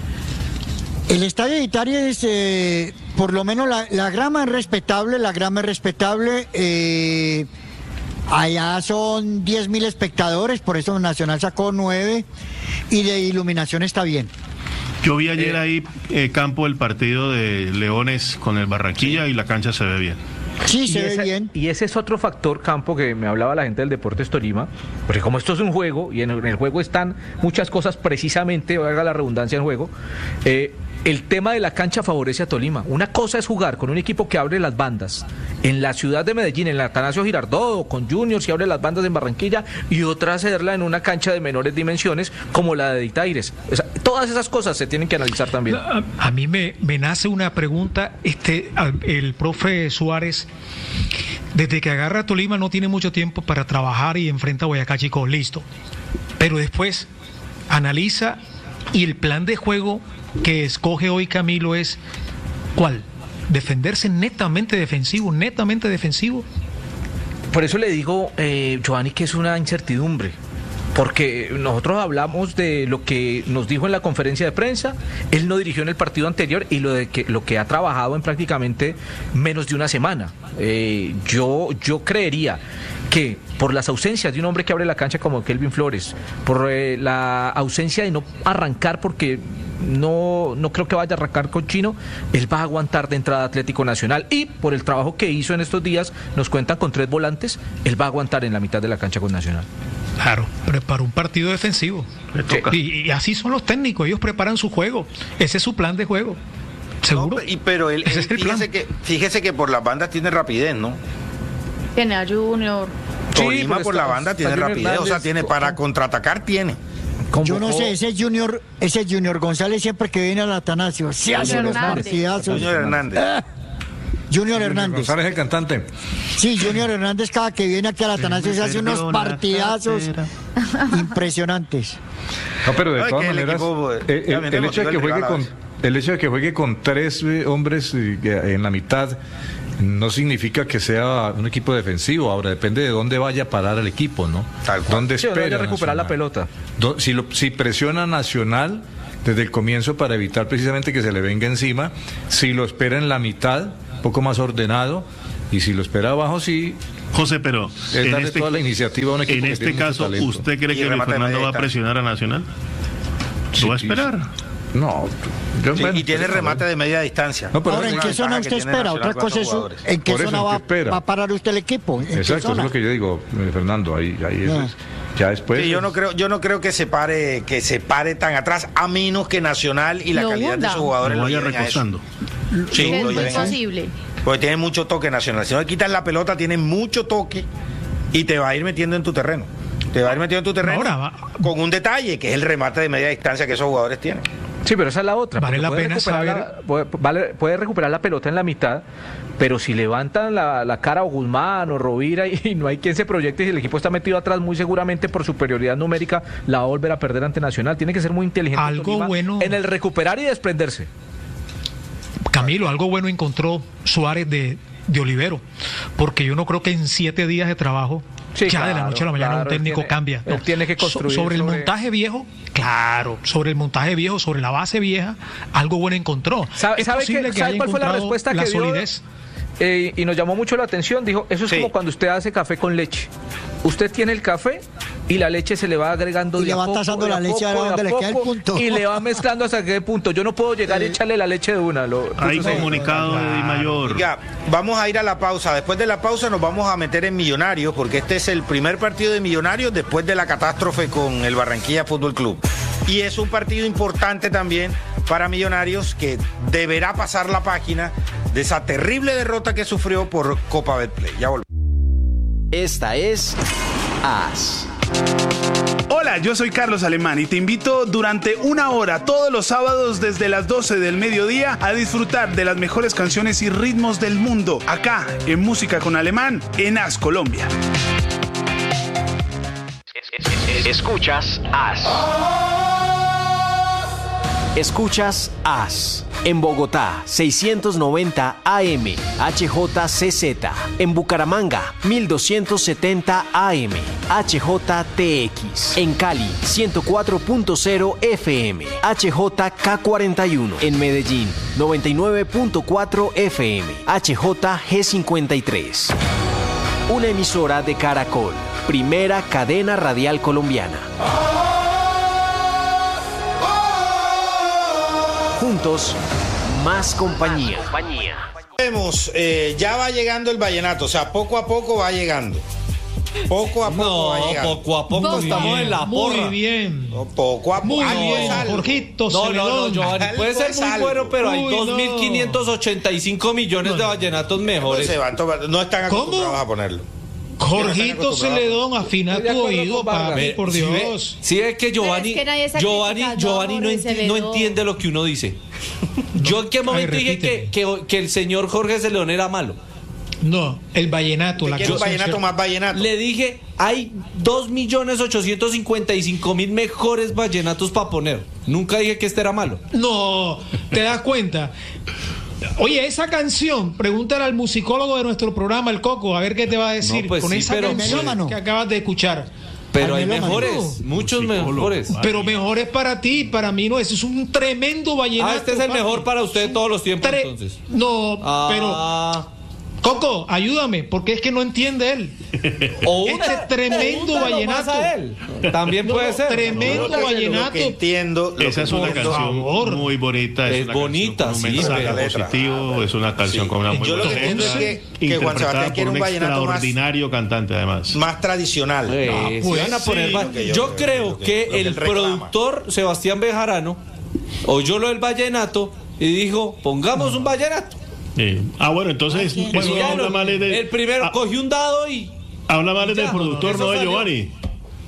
El estadio de Italia es, eh, por lo menos la, la grama es respetable, la grama es respetable. eh, allá son diez mil espectadores, por eso Nacional sacó nueve y de iluminación está bien. Yo vi ayer ahí, eh, Campo, el partido de Leones con el Barranquilla y la cancha se ve bien. Sí, Y se ve esa- bien. Y ese es otro factor, Campo, que me hablaba la gente del Deportes Tolima, porque como esto es un juego, y en el, en el juego están muchas cosas precisamente, valga la redundancia en juego, eh, el tema de la cancha favorece a Tolima. Una cosa es jugar con un equipo que abre las bandas en la ciudad de Medellín, en la Atanasio Girardot, con Juniors y abre las bandas en Barranquilla, y otra hacerla en una cancha de menores dimensiones como la de Ditaires. O sea, todas esas cosas se tienen que analizar también. A, a mí me, me nace una pregunta, este, al- el profe Suárez, desde que agarra a Tolima no tiene mucho tiempo para trabajar y enfrenta a Boyacá Chico, listo. Pero después analiza y el plan de juego que escoge hoy Camilo es ¿cuál? Defenderse netamente defensivo, netamente defensivo. Por eso le digo, eh, Giovanni, que es una incertidumbre. Porque nosotros hablamos de lo que nos dijo en la conferencia de prensa, él no dirigió en el partido anterior y lo de que lo que ha trabajado en prácticamente menos de una semana. Eh, yo, yo creería que por las ausencias de un hombre que abre la cancha como Kelvin Flores, por eh, la ausencia de no arrancar porque no, no creo que vaya a arrancar con Chino, él va a aguantar de entrada Atlético Nacional y por el trabajo que hizo en estos días, nos cuentan con tres volantes, él va a aguantar en la mitad de la cancha con Nacional. Claro, prepara un partido defensivo. Le toca. Y, y así son los técnicos, ellos preparan su juego. Ese es su plan de juego. ¿Seguro? No, y, pero él, Ese él- es el plan. fíjese, que, fíjese que por las bandas tiene rapidez, ¿no? Tiene a Junior. Sí, Tolima pero por está- la banda está tiene Junior rapidez, o sea, Hernández, tiene co- para contraatacar, tiene. Yo no Convocó- sé, ese Junior, ese Junior González siempre que viene al Atanasio, se hace Junior los Hernández. partidazos. Señor Hernández. Ah, Junior Hernández. González, el cantante. Sí, Junior Hernández cada que viene aquí al Atanasio se hace unos partidazos impresionantes. No, pero de todas maneras, equipo, eh, el, el, hecho de que juegue con, el hecho de que juegue con tres eh, hombres eh, en la mitad no significa que sea un equipo defensivo. Ahora depende de dónde vaya a parar el equipo, ¿no? Dónde sí, espera recuperar Nacional. La pelota. Do, si, lo, si presiona Nacional desde el comienzo para evitar precisamente que se le venga encima, si lo espera en la mitad, un poco más ordenado, y si lo espera abajo, sí. José, pero es en darle este, toda la iniciativa a un equipo en que este tiene caso, ¿usted cree que Luis Fernando va a presionar a Nacional? Sí, ¿Lo va a esperar? No, yo, sí, bueno, y tiene remate de media distancia. No, pero ahora, ¿en qué zona usted espera? Otra cosa es en qué Por zona eso, va, espera. va a parar usted el equipo. Exacto, es lo que yo digo, Fernando, ahí, ahí no. es, ya después. Sí, yo no creo, yo no creo que se pare, que se pare tan atrás, a menos que Nacional y la lo calidad hunda. de sus jugadores lo lo vaya lleven recostando. A eso. Sí, es lo muy lleven posible. Porque tiene mucho toque Nacional. Si no le quitas la pelota, tiene mucho toque y te va a ir metiendo en tu terreno. Te va a ir metiendo en tu terreno Ahora va. Con un detalle, que es el remate de media distancia que esos jugadores tienen. Sí, pero esa es la otra. Vale la puede pena recuperar saber. La, puede, vale, puede recuperar la pelota en la mitad, pero si levantan la, la cara o Guzmán o Rovira y, y no hay quien se proyecte, y el equipo está metido atrás, muy seguramente por superioridad numérica la va a volver a perder ante Nacional. Tiene que ser muy inteligente Algo bueno en el recuperar y desprenderse. Camilo, algo bueno encontró Suárez de, de Olivero, porque yo no creo que en siete días de trabajo sí, ya claro, de la noche a la mañana claro, un técnico tiene, cambia. No. Él tiene que construir So, sobre, sobre el montaje viejo, claro, sobre el montaje viejo, sobre la base vieja, algo bueno encontró. ¿Sabe, ¿sabe, que, que ¿sabe cuál fue la respuesta la que dio? Solidez? Eh, y nos llamó mucho la atención, dijo, eso es sí. como cuando usted hace café con leche. Usted tiene el café y la leche se le va agregando y de le va a poco, tasando la a leche a donde le queda el punto y le va mezclando hasta qué punto. Yo no puedo llegar sí. y echarle la leche de una. Lo, Hay comunicado de Di Mayor. Ya, vamos a ir a la pausa. Después de la pausa nos vamos a meter en Millonarios, porque este es el primer partido de Millonarios después de la catástrofe con el Barranquilla Fútbol Club. Y es un partido importante también para Millonarios, que deberá pasar la página de esa terrible derrota que sufrió por Copa Betplay. Ya volvemos. Esta es As. Hola, yo soy Carlos Alemán y te invito durante una hora todos los sábados desde las doce del mediodía a disfrutar de las mejores canciones y ritmos del mundo acá en Música con Alemán en As Colombia. Escuchas As. Escuchas As. En Bogotá, seiscientos noventa A M, H J C Z. En Bucaramanga, mil doscientos setenta A M, H J T X. En Cali, ciento cuatro punto cero F M, H J K cuarenta y uno. En Medellín, noventa y nueve punto cuatro F M, H J G cincuenta y tres. Una emisora de Caracol, primera cadena radial colombiana. Juntos, más compañía. Vemos, eh, ya va llegando el vallenato, o sea, poco a poco va llegando. Poco a poco no, va llegando. poco a poco muy estamos bien, en la porra. Muy bien. No, poco a poco. Muy Algo bien, Jorgito. No, no, no, Celedón. Giovanni, puede ser muy algo. bueno, pero hay Uy, dos mil quinientos ochenta y cinco millones no, de no. vallenatos mejores. No, se van, toma- no están acostumbrados ¿Cómo? a ponerlo. Jorgito Celedón, afina Estoy de tu acuerdo oído, con Vargas. papi, Ve, por si ve- Dios. Si es que Giovanni, Pero es que nadie está Giovanni, criticando a Giovanni no, Jorge enti- Celedón. no entiende lo que uno dice. Yo en qué momento dije que, repíteme. que, que el señor Jorge Celedón era malo. No, el vallenato, la Quiero un canción, vallenato ¿cierto? más vallenato. Le dije, hay dos millones ochocientos cincuenta y cinco mil mejores vallenatos para poner. Nunca dije que este era malo. No, ¿te das cuenta? Oye, esa canción, pregúntale al musicólogo de nuestro programa, el Coco, a ver qué te va a decir No, pues con sí, esa pero- canción melómano. que acabas de escuchar. Pero Al hay melómano. mejores, muchos Musicólogo. mejores. Pero mejor es para ti, para mí no, ese es un tremendo vallenato. Ah, este es el papi. mejor para usted de todos los tiempos, Tre- entonces. No, Ah, Coco, ayúdame, porque es que no entiende él. o Este una- tremendo pregúntalo vallenato. más a él. También No, puede no, ser. tremendo Lo que- vallenato. Lo que entiendo. lo Esa que es una entiendo- canción favor. muy bonita. Es, Es una bonita, canción con sí, un mensaje pero- positivo. Es una canción Sí. con una muy Yo lo buena que entiendo letra, es que- que Juan interpretada Sebastián quiere por un vallenato más- extraordinario cantante, además. Más tradicional. Eh, Ah, si pues van a poner sí, va- lo que yo- yo lo creo que- que lo que el él reclama. productor Sebastián Bejarano oyó lo del vallenato y dijo, pongamos un vallenato. Sí. Ah, bueno, entonces Y eso ya habla lo- mal de, el primero ah, cogió un dado y habla mal del ya, productor, eso no de salió. Giovanni.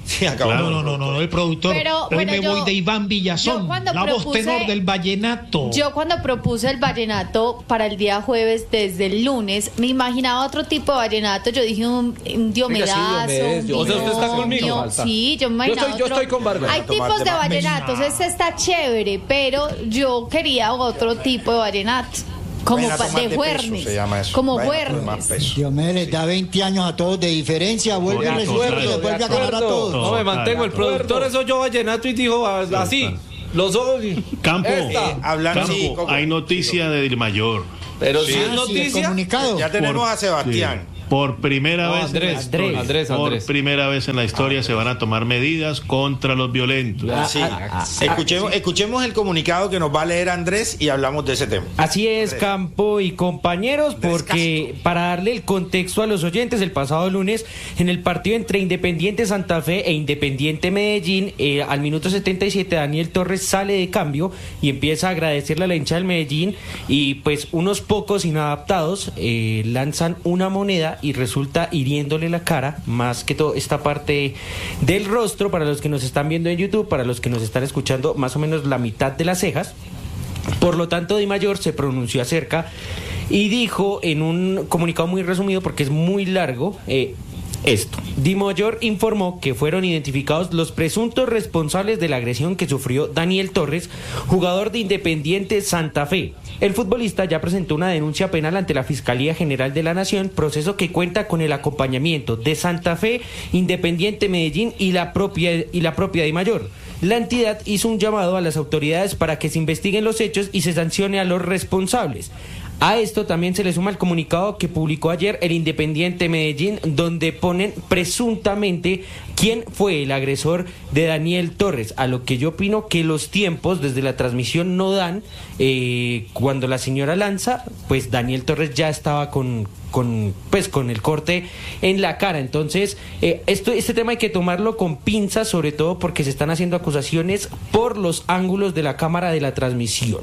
Sí, acabó. Claro, no, no, no, no, el productor. Pero, Hoy bueno, me yo, voy de Iván Villazón, la voz tenor del vallenato. Yo cuando propuse el vallenato para el día jueves desde el lunes, me imaginaba otro tipo de vallenato. Yo dije un, un diomedazo. Oiga, sí, Diomedes, yo- un o sea, usted está conmigo. binomio. Sí, yo me imaginaba Yo estoy- yo otro. estoy con Vargas. Hay tipos de vallenatos, este está chévere, pero yo quería otro tipo de vallenato. Como Vallenato pa- más de de peso, juernes. se llama eso. Como Vallenato de más juernes. peso. Dios mío, les da veinte años a todos de diferencia, vuelve y Total, resuelve, total. les vuelve a ganar a todos. No me mantengo, el productor es yo vallenato y dijo así, los ojos. Campo, Esta. Eh, hablando Campo, sí, Coco. hay noticia de Dilmayor. Pero si Sí. es Ah, sí, el noticia. comunicado. Ya tenemos Por- a Sebastián. sí. Por primera No, vez Andrés, en la historia, Andrés, Andrés. por primera vez en la historia se van a tomar medidas contra los violentos. Sí. Escuchemos, escuchemos el comunicado que nos va a leer Andrés y hablamos de ese tema. Así es, Campo y compañeros, porque para darle el contexto a los oyentes, el pasado lunes, en el partido entre Independiente Santa Fe e Independiente Medellín, eh, al minuto setenta y siete, Daniel Torres sale de cambio y empieza a agradecerle a la hincha del Medellín, y pues unos pocos inadaptados eh, lanzan una moneda y resulta hiriéndole la cara, más que todo esta parte del rostro, para los que nos están viendo en YouTube, para los que nos están escuchando, más o menos la mitad de las cejas. Por lo tanto, Di Mayor se pronunció acerca y dijo en un comunicado muy resumido, porque es muy largo, eh, esto. Di Mayor informó que fueron identificados los presuntos responsables de la agresión que sufrió Daniel Torres, jugador de Independiente Santa Fe. El futbolista ya presentó una denuncia penal ante la Fiscalía General de la Nación, proceso que cuenta con el acompañamiento de Santa Fe, Independiente Medellín y la propia, y la propia Di Mayor. La entidad hizo un llamado a las autoridades para que se investiguen los hechos y se sancione a los responsables. A esto también se le suma el comunicado que publicó ayer el Independiente Medellín, donde ponen presuntamente quién fue el agresor de Daniel Torres, a lo que yo opino que los tiempos desde la transmisión no dan. Eh, cuando la señora lanza, pues Daniel Torres ya estaba con... con pues con el corte en la cara. Entonces eh, esto, este tema hay que tomarlo con pinzas, sobre todo porque se están haciendo acusaciones por los ángulos de la cámara de la transmisión.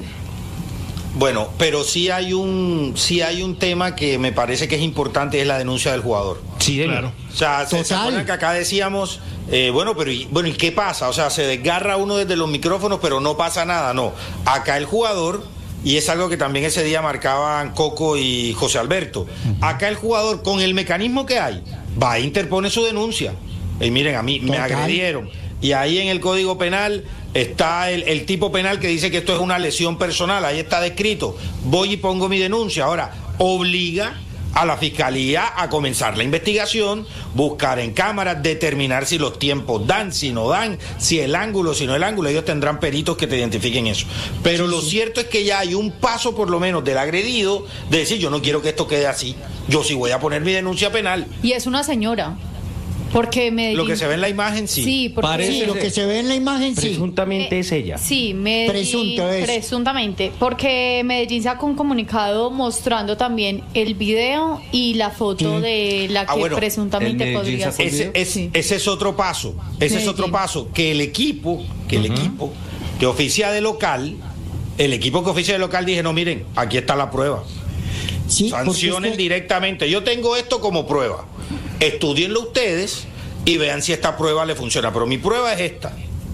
Bueno, pero sí hay un sí hay un tema que me parece que es importante, es la denuncia del jugador. Sí, claro. O sea, se, se acuerdan que acá decíamos, eh, bueno, pero y, bueno, ¿y qué pasa? O sea, se desgarra uno desde los micrófonos, pero no pasa nada. No, acá el jugador, y es algo que también ese día marcaban Coco y José Alberto, acá el jugador, con el mecanismo que hay, va e interpone su denuncia. Y miren, a mí me Total. agredieron. Y ahí en el Código Penal está el, el tipo penal que dice que esto es una lesión personal, ahí está descrito. Voy y pongo mi denuncia. Ahora, obliga a la Fiscalía a comenzar la investigación, buscar en cámaras, determinar si los tiempos dan, si no dan, si el ángulo, si no el ángulo. Ellos tendrán peritos que te identifiquen eso. Pero lo cierto es que ya hay un paso por lo menos del agredido de decir, yo no quiero que esto quede así, yo sí voy a poner mi denuncia penal. Y es una señora. Porque Medellín... Lo que se ve en la imagen, sí. Sí, porque... Sí, lo que se ve en la imagen, sí. Presuntamente Eh, es ella. Sí, Medellín, Presunto es. presuntamente, porque Medellín sacó un comunicado mostrando también el video y la foto Sí. de la que Ah, bueno, presuntamente el Medellín podría sacó ser. el Ese, es- Sí. ese es otro paso, ese es otro Medellín. paso, que el equipo, que el equipo que oficia de local, el equipo que oficia de local dije, no, miren, aquí está la prueba. Sí, porque Sancionen es que- directamente. Yo tengo esto como prueba. Estudienlo ustedes y vean si esta prueba le funciona. Pero mi prueba es esta.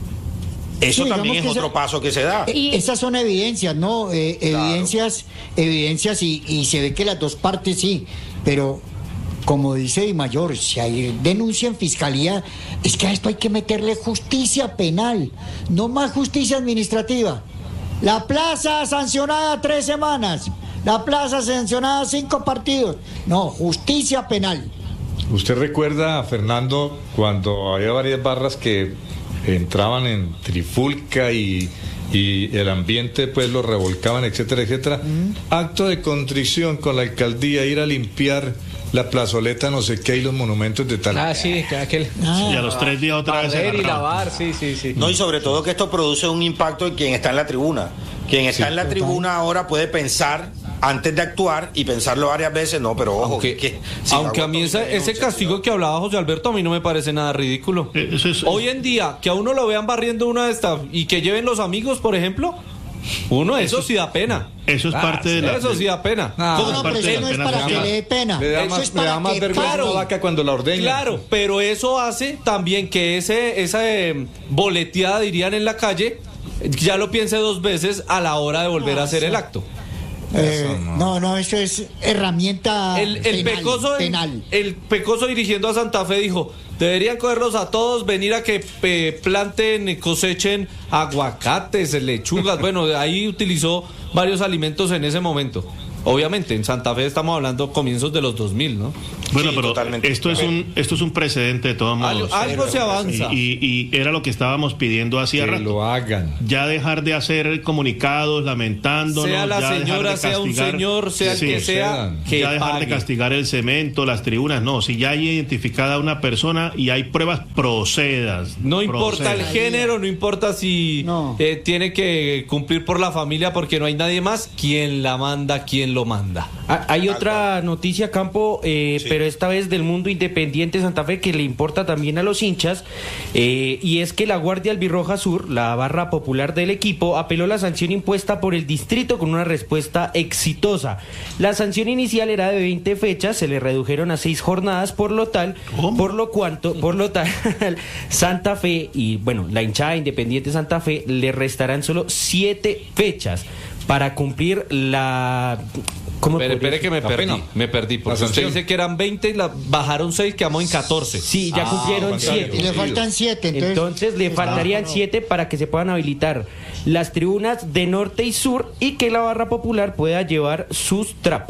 Eso Sí, también es digamos que otro esa- paso que se da. Eh, Y- Esas son evidencias, ¿no? Eh, evidencias, evidencias y, y se ve que las dos partes sí, pero como dice Di Mayor, si hay denuncia en fiscalía, es que a esto hay que meterle justicia penal, no más justicia administrativa. La plaza sancionada tres semanas, la plaza sancionada cinco partidos, no, justicia penal. ¿Usted recuerda, Fernando, cuando había varias barras que entraban en trifulca y, y el ambiente pues lo revolcaban, etcétera, etcétera? Acto de contrición con la alcaldía, ir a limpiar la plazoleta, no sé qué, y los monumentos de tal. Ah, sí, aquel. Ah, Y a los tres días otra vez Barrer y agarrado. lavar, sí, sí, sí. No, y sobre todo que esto produce un impacto en quien está en la tribuna. Quien está Sí, en la total. tribuna ahora puede pensar antes de actuar y pensarlo varias veces, no, pero ojo, Aunque, que, si aunque hago a mí esto, ese, me ese denuncia, castigo que hablaba José Alberto a mí no me parece nada ridículo. Eh, eso es- Hoy en día, que a uno lo vean barriendo una de estas y que lleven los amigos, por ejemplo, Uno, eso sí da pena. Eso es ah, parte de la... Eso sí da pena. No, no, no pero eso no es para que le dé pena. Le da eso más, es para le da más que vergüenza a la vaca cuando la ordeña. Claro, pero eso hace también que ese esa eh, boleteada, dirían en la calle, ya lo piense dos veces a la hora de volver no, a hacer sí. el acto. Eh, no. no, no, eso es herramienta el, el penal, pecoso, penal. El, el pecoso dirigiendo a Santa Fe dijo, deberían cogerlos a todos, venir a que eh, planten, cosechen aguacates, lechugas. Bueno, ahí utilizó varios alimentos en ese momento. Obviamente, en Santa Fe estamos hablando comienzos de los dos mil, ¿no? Bueno, sí, pero totalmente. esto es un esto es un precedente de todos modos. Algo, algo se avanza. Y, y, y era lo que estábamos pidiendo hacía que rato. lo hagan. Ya dejar de hacer comunicados lamentándonos. Sea la ya señora, sea un señor, sea el sí, que sea, que ya dejar pague. de castigar el cemento, las tribunas. No, si ya hay identificada una persona y hay pruebas, procedas. No procedas. importa el género, no importa si no. Eh, tiene que cumplir por la familia porque no hay nadie más. ¿Quién la manda? ¿Quién lo manda? Ah, hay otra noticia, Campo, eh, sí. pero esta vez del mundo independiente Santa Fe que le importa también a los hinchas, eh, y es que la Guardia Albirroja Sur, la barra popular del equipo, apeló la sanción impuesta por el distrito con una respuesta exitosa. La sanción inicial era de veinte fechas, se le redujeron a seis jornadas, por lo tal, ¿Cómo? por lo cuanto, por lo tal, Santa Fe y bueno, la hinchada independiente Santa Fe le restarán solo siete fechas para cumplir la... ¿Cómo espere, espere que me perdí, pena. me perdí, porque usted dice que eran veinte y la bajaron seis, quedamos en catorce. Sí, ya ah, cumplieron siete. Y le faltan siete. Entonces, entonces le faltarían ah, no. siete para que se puedan habilitar las tribunas de norte y sur y que la barra popular pueda llevar sus trapos.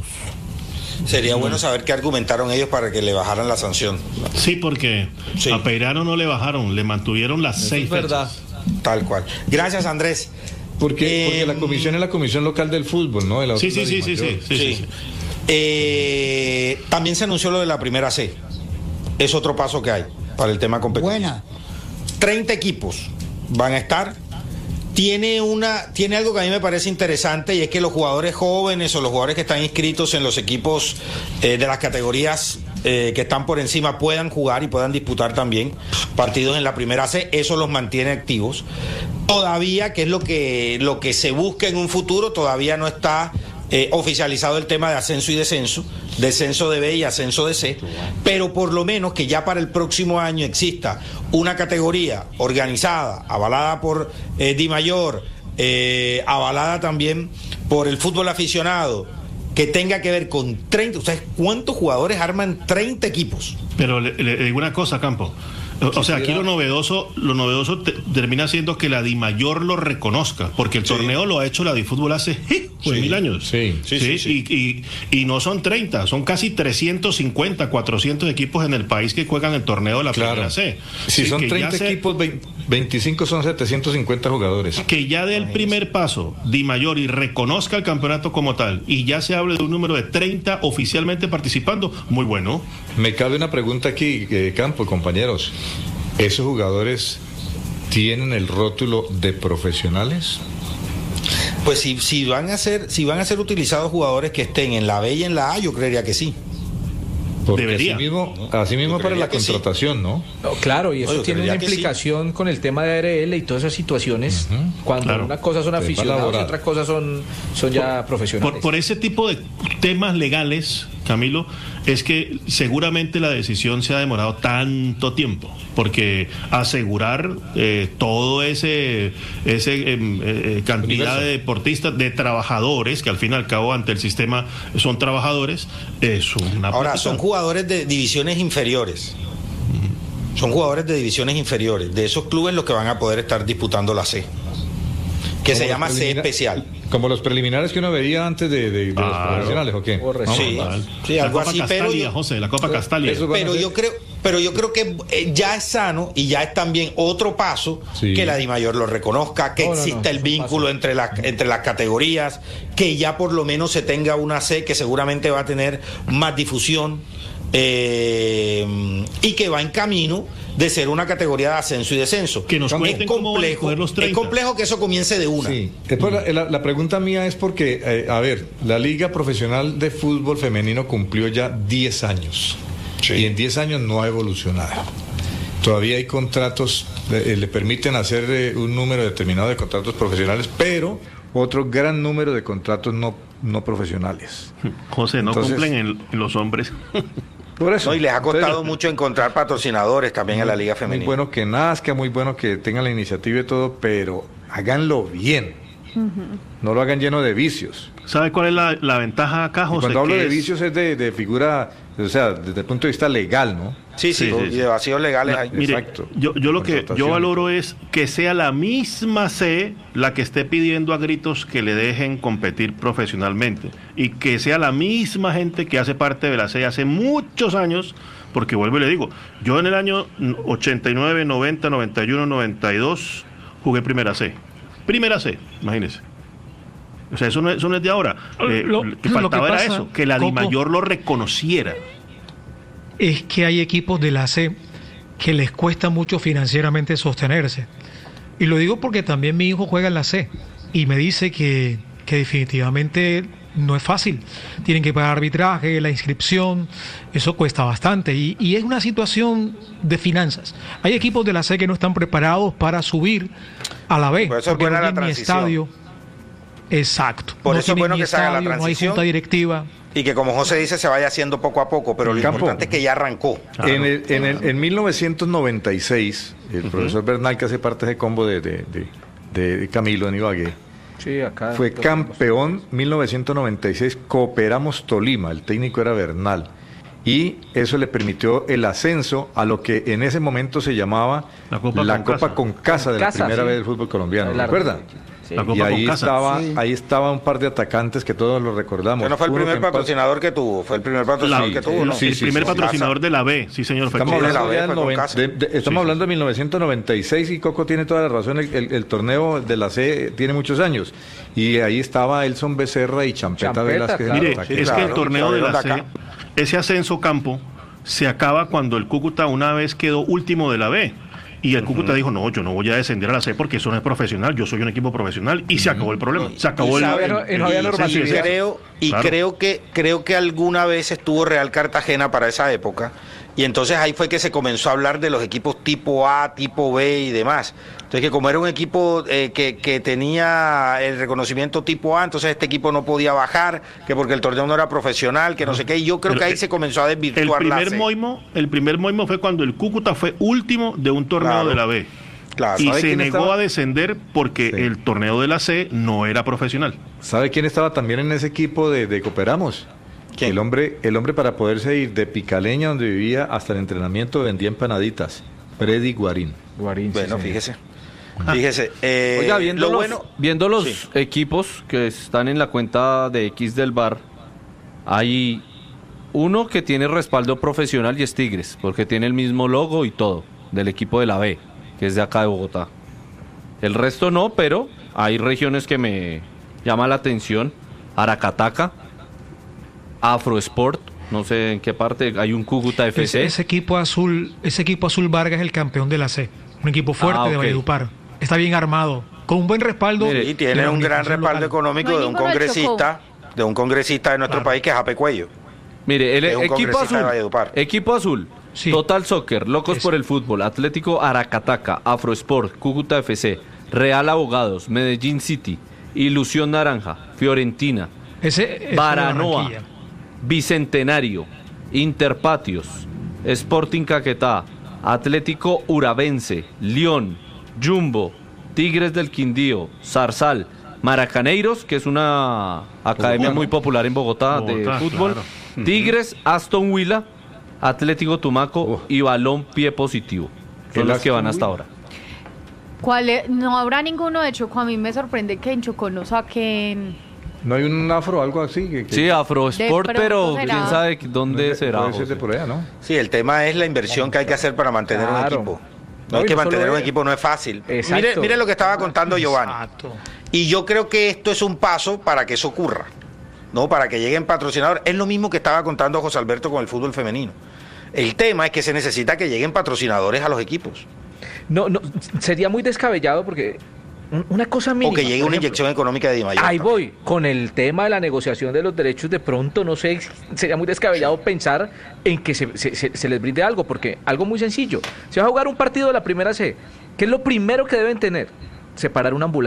Sería bueno saber qué argumentaron ellos para que le bajaran la sanción. Sí, porque sí. a Peirano no le bajaron, le mantuvieron las Eso seis es verdad. fechas. Tal cual. Gracias, Andrés. Porque, eh, porque la comisión es la comisión local del fútbol, ¿no? De la sí, sí, sí, sí, sí, sí, sí, sí. Eh, también se anunció lo de la primera C. Es otro paso que hay para el tema competitivo. Buena. treinta equipos van a estar. Tiene una, tiene algo que a mí me parece interesante y es que los jugadores jóvenes o los jugadores que están inscritos en los equipos eh, de las categorías eh, que están por encima puedan jugar y puedan disputar también partidos en la primera C. Eso los mantiene activos. Todavía, que es lo que, lo que se busca en un futuro, todavía no está eh, oficializado el tema de ascenso y descenso, descenso de B y ascenso de C, pero por lo menos que ya para el próximo año exista una categoría organizada, avalada por eh, Dimayor, eh, avalada también por el fútbol aficionado, que tenga que ver con treinta. ¿Ustedes cuántos jugadores arman treinta equipos? Pero le, le digo una cosa, Campo. O sea, aquí lo novedoso, lo novedoso te, termina siendo que la Dimayor lo reconozca, porque el sí. torneo lo ha hecho la Difútbol hace ¿eh? pues sí. mil años. Sí, sí, sí, sí, sí. Y, y, y no son treinta, son casi trescientos cincuenta, cuatrocientos equipos en el país que juegan el torneo de la claro. primera C. Si sí, son que treinta se, equipos, veinticinco son setecientos cincuenta jugadores. Que ya dé el primer paso Dimayor y reconozca el campeonato como tal, y ya se hable de un número de treinta oficialmente participando, muy bueno. Me cabe una pregunta aquí, eh, Campo, compañeros. ¿Esos jugadores tienen el rótulo de profesionales? Pues si, si van a ser, si van a ser utilizados jugadores que estén en la B y en la A, yo creería que sí. Porque Debería. Así mismo, así mismo para la contratación, sí. ¿no? ¿no? Claro, y eso no, tiene una implicación sí. con el tema de A R L y todas esas situaciones, uh-huh. cuando claro. una cosa son aficionados y otra cosa son, son ya por, profesionales. Por, por ese tipo de temas legales, Camilo, es que seguramente la decisión se ha demorado tanto tiempo, porque asegurar eh, todo ese ese eh, eh, cantidad Universo. de deportistas, de trabajadores, que al fin y al cabo ante el sistema son trabajadores, es una ahora práctica. Son jugadores de divisiones inferiores. Uh-huh. Son jugadores de divisiones inferiores, de esos clubes los que van a poder estar disputando la C, que se llama C especial. Como los preliminares que uno veía antes de, de, de ah, los profesionales, ¿o qué? Sí, sí, algo así, Castalia, pero yo, José, la Copa Castalia. Pero yo creo, pero yo creo que ya es sano y ya es también otro paso sí. que la Dimayor lo reconozca, que no, exista no, no, el vínculo entre las entre las categorías, que ya por lo menos se tenga una C que seguramente va a tener más difusión. Eh, y que va en camino de ser una categoría de ascenso y descenso. Que nos es complejo, los es complejo que eso comience de una. Sí. Después la, la, la pregunta mía es porque, eh, a ver, la Liga Profesional de Fútbol Femenino cumplió ya diez años. Sí. Y en diez años no ha evolucionado. Todavía hay contratos, eh, le permiten hacer eh, un número determinado de contratos profesionales, pero otro gran número de contratos no, no profesionales. José, no Entonces, cumplen en, en los hombres. Por eso. No, y les ha costado Entonces, mucho encontrar patrocinadores también en la Liga Femenina. Muy bueno que nazca, muy bueno que tengan la iniciativa y todo, pero háganlo bien. Uh-huh. No lo hagan lleno de vicios. ¿Sabe cuál es la, la ventaja acá, José? Y cuando hablo de es... vicios es de, de figura, o sea, desde el punto de vista legal, ¿no? Sí, sí, sí, sí, y de vacíos legales la, hay. Mire, Exacto. Yo, yo lo que yo valoro es que sea la misma C la que esté pidiendo a gritos que le dejen competir profesionalmente y que sea la misma gente que hace parte de la C hace muchos años, porque vuelvo y le digo, yo en el año ochenta y nueve, noventa, noventa y uno, noventa y dos jugué Primera C. Primera C, imagínense. O sea, eso no es, eso no es de ahora. Eh, lo, que faltaba lo que era eso, que la DIMAYOR lo reconociera. Es que hay equipos de la C que les cuesta mucho financieramente sostenerse. Y lo digo porque también mi hijo juega en la C y me dice que, que definitivamente no es fácil. Tienen que pagar arbitraje, la inscripción, eso cuesta bastante. Y, y es una situación de finanzas. Hay equipos de la C que no están preparados para subir a la B. Por eso es buena la transición. Estadio. Exacto. Por no eso es bueno que se haga la transición. No hay junta directiva. Y que, como José dice, se vaya haciendo poco a poco, pero lo Campo, importante es que ya arrancó. Claro. En, el, en, el, en mil novecientos noventa y seis, el uh-huh. profesor Bernal, que hace parte de ese combo de, de, de, de Camilo en Ibagué, sí, acá fue campeón mil novecientos noventa y seis, Cooperamos Tolima, el técnico era Bernal. Y eso le permitió el ascenso a lo que en ese momento se llamaba la Copa, la con, Copa casa. con Casa de la casa, primera sí. vez del fútbol colombiano, ¿recuerdan? Sí. Y ahí estaba, sí. ahí estaba un par de atacantes que todos lo recordamos. Que no fue el primer patrocinador que tuvo, fue el primer patrocinador la, que tuvo, ¿no? Sí, el sí, primer sí, patrocinador sí. de la B, sí señor. Estamos hablando, de, noven, de, de, estamos sí, hablando sí. de mil novecientos noventa y seis y Coco tiene toda la razón, el, el, el torneo de la C tiene muchos años. Y ahí estaba Elson Becerra y Champeta, Champeta Velázquez. Mire, sí, es claro, que el torneo de la C, ese ascenso campo, se acaba cuando el Cúcuta una vez quedó último de la B. Y el Cúcuta uh-huh. dijo, no, yo no voy a descender a la C porque eso no es profesional, yo soy un equipo profesional. Y uh-huh. se acabó el problema, se acabó y el, sabe, el, el, no había normatividad. Y, creo, y claro. creo, que, creo que alguna vez estuvo Real Cartagena para esa época. Y entonces ahí fue que se comenzó a hablar de los equipos tipo A, tipo B y demás. Entonces que como era un equipo eh, que, que tenía el reconocimiento tipo A, entonces este equipo no podía bajar, que porque el torneo no era profesional, que no, no sé qué. Y yo creo el, que ahí se comenzó a desvirtuar el primer la C. Moimo, el primer Moimo fue cuando el Cúcuta fue último de un torneo claro. de la B. Claro. Y se negó estaba? a descender porque sí. el torneo de la C no era profesional. ¿Sabe quién estaba también en ese equipo de, de Cooperamos? ¿Quién? El hombre, el hombre para poderse ir de Picaleña, donde vivía, hasta el entrenamiento vendía empanaditas. Freddy Guarín. Guarín bueno, sí, fíjese. Ah. Fíjese. Eh, Oiga, viendo lo los, bueno, viendo los sí. equipos que están en la cuenta de X del Bar, hay uno que tiene respaldo profesional y es Tigres, porque tiene el mismo logo y todo, del equipo de la B, que es de acá de Bogotá. El resto no, pero hay regiones que me llama la atención. Aracataca, Afrosport, no sé en qué parte, hay un Cúcuta F C. Ese, ese equipo azul, ese equipo azul Vargas es el campeón de la C, un equipo fuerte ah, okay. de Valledupar. Está bien armado, con un buen respaldo. Mire, y tiene un gran respaldo local. económico no de un congresista, de un congresista de nuestro claro. país que es Ape Cuello. Mire, el equipo azul, equipo azul, sí. Total Soccer, Locos es. por el Fútbol, Atlético Aracataca, Afrosport, Cúcuta F C, Real Abogados, Medellín City, Ilusión Naranja, Fiorentina, Ese, Baranoa, Bicentenario, Interpatios, Sporting Caquetá, Atlético Urabense, León, Jumbo, Tigres del Quindío, Zarzal, Maracaneiros, que es una academia muy popular en Bogotá, Bogotá de fútbol, claro. Tigres, Aston Villa, Atlético Tumaco oh. y Balón Pie Positivo. Son los que van hasta ahora. ¿Cuál es? No habrá ninguno de Chocó. A mí me sorprende que en Chocó no saquen... ¿No hay un afro algo así? Que, que... Sí, Afrosport, pero será. quién sabe dónde no, será. Puede ser de por allá, ¿no? Sí, el tema es la inversión que hay que hacer para mantener claro. un equipo. No, no es que mantener un equipo no es fácil. Mire, mire lo que estaba contando Giovanni. Exacto. Y yo creo que esto es un paso para que eso ocurra, ¿no? Para que lleguen patrocinadores. Es lo mismo que estaba contando José Alberto con el fútbol femenino. El tema es que se necesita que lleguen patrocinadores a los equipos. No, no, sería muy descabellado porque una cosa mínima. O que llegue una ejemplo, inyección económica de DIMAYOR. Ahí voy, con el tema de la negociación de los derechos, de pronto, no sé, sería muy descabellado pensar en que se, se, se, se les brinde algo, porque algo muy sencillo. Se va a jugar un partido de la primera C, ¿qué es lo primero que deben tener? Separar una ambulancia.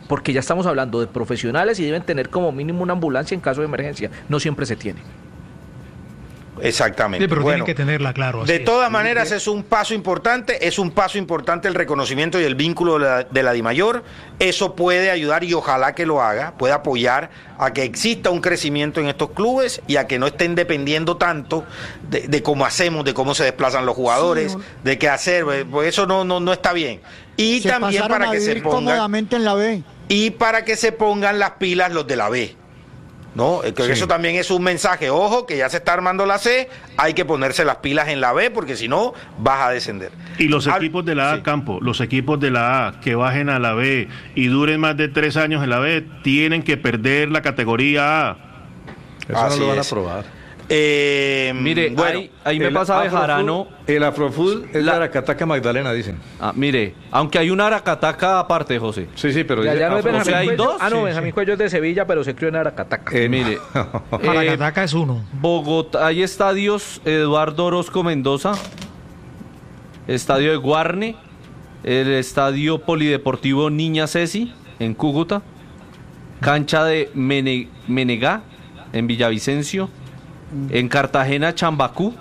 porque ya estamos hablando de profesionales y deben tener como mínimo una ambulancia en caso de emergencia. No siempre se tiene. Exactamente. Sí, pero bueno, tienen que tenerla, claro. De es. todas maneras, es un paso importante, es un paso importante el reconocimiento y el vínculo de la, de la DIMAYOR. Eso puede ayudar y ojalá que lo haga, puede apoyar a que exista un crecimiento en estos clubes y a que no estén dependiendo tanto de, de cómo hacemos, de cómo se desplazan los jugadores, sí, no. de qué hacer, pues eso no, no, no está bien. Y se también para que se pongan cómodamente en la B. Y para que se pongan las pilas los de la B. ¿No? Creo que sí. Eso también es un mensaje. Ojo, que ya se está armando la C, hay que ponerse las pilas en la B, porque si no, vas a descender. Y los Al... equipos de la A, sí. Campo, los equipos de la A que bajen a la B y duren más de tres años en la B, tienen que perder la categoría A. Eso Así no lo van es. a probar. Eh, mire, bueno, ahí, ahí me pasa Bejarano. El Afrofútbol es la Aracataca Magdalena, dicen. Ah, mire, aunque hay una Aracataca aparte, José. Sí, sí, pero ya, ya no es Benjamín, o sea, hay dos. Ah, no, sí, Benjamín sí. Cuello es de Sevilla, pero se crió en Aracataca. Eh, mire, Aracataca eh, es uno. Bogotá, hay estadios Eduardo Orozco Mendoza, estadio de Guarne, el estadio Polideportivo Niña Ceci en Cúcuta, cancha de Mene, Menegá en Villavicencio, en Cartagena Chambacú,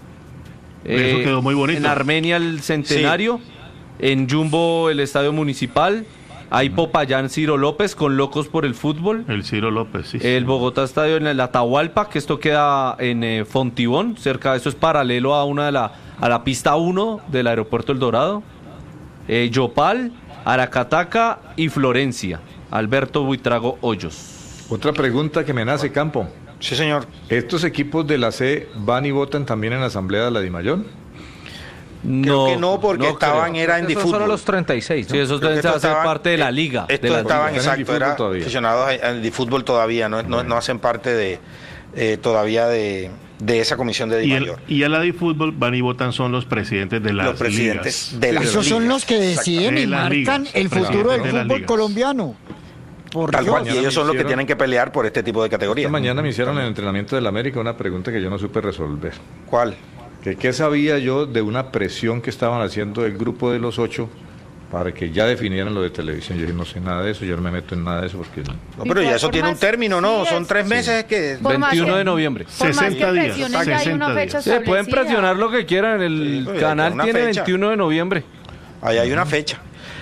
eso eh, quedó muy bonito. En Armenia el Centenario, sí. En Jumbo el Estadio Municipal, hay uh-huh. Popayán Ciro López con Locos por el Fútbol, el Ciro López, sí, el sí. Bogotá Estadio en el Atahualpa, que esto queda en eh, Fontibón, cerca de eso es paralelo a una de la a la pista uno del aeropuerto El Dorado, eh, Yopal, Aracataca y Florencia. Alberto Buitrago Hoyos. Otra pregunta que me nace, Campo. Sí, señor. ¿Estos equipos de la C van y votan también en la asamblea de la DIMAYOR? No, Creo que no, porque no estaban, creo. era en Esos Difútbol. son los treinta y seis, ¿no? Sí, esos deben ser parte de la liga. Estos de la estaban, liga. exacto, eran aficionados al Difútbol todavía, no, no, no hacen parte de eh, todavía de, de esa comisión de DIMAYOR. Y, y a la Difútbol van y votan son los presidentes de las Los presidentes ligas. de las Esos ligas. son los que deciden y marcan ligas, el futuro del fútbol colombiano. Tal cual, y ellos son los que tienen que pelear por este tipo de categorías. Esta mañana me hicieron en el entrenamiento del América una pregunta que yo no supe resolver. ¿Cuál? Que qué sabía yo de una presión que estaban haciendo el grupo de los ocho para que ya definieran lo de televisión. Yo dije, no sé nada de eso, yo no me meto en nada de eso porque... No, pero ya eso tiene un término, ¿no? Son tres meses que... veintiuno de noviembre. sesenta días. sesenta días. Sí, pueden presionar lo que quieran, el sí, canal tiene fecha. veintiuno de noviembre. Ahí hay una fecha.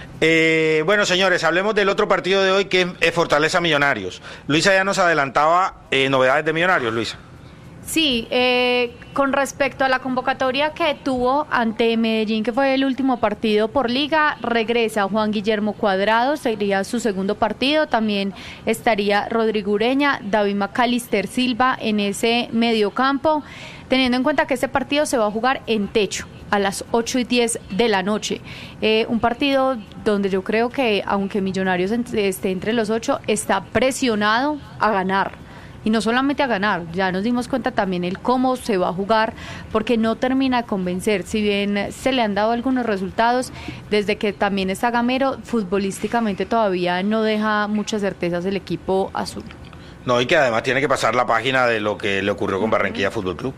Eh, bueno, señores, hablemos del otro partido de hoy que es Fortaleza Millonarios. Luisa ya nos adelantaba eh, novedades de Millonarios, Luisa. Sí, eh, con respecto a la convocatoria que tuvo ante Medellín, que fue el último partido por liga, regresa Juan Guillermo Cuadrado, sería su segundo partido, también estaría Rodrigo Ureña, David Macalister Silva en ese mediocampo, teniendo en cuenta que este partido se va a jugar en techo a las ocho y diez de la noche. Eh, un partido donde yo creo que, aunque Millonarios esté entre los ocho, está presionado a ganar. Y no solamente a ganar, ya nos dimos cuenta también el cómo se va a jugar, porque no termina de convencer. Si bien se le han dado algunos resultados, desde que también está Gamero, futbolísticamente todavía no deja muchas certezas el equipo azul. No, y que además tiene que pasar la página de lo que le ocurrió con Barranquilla Fútbol Club.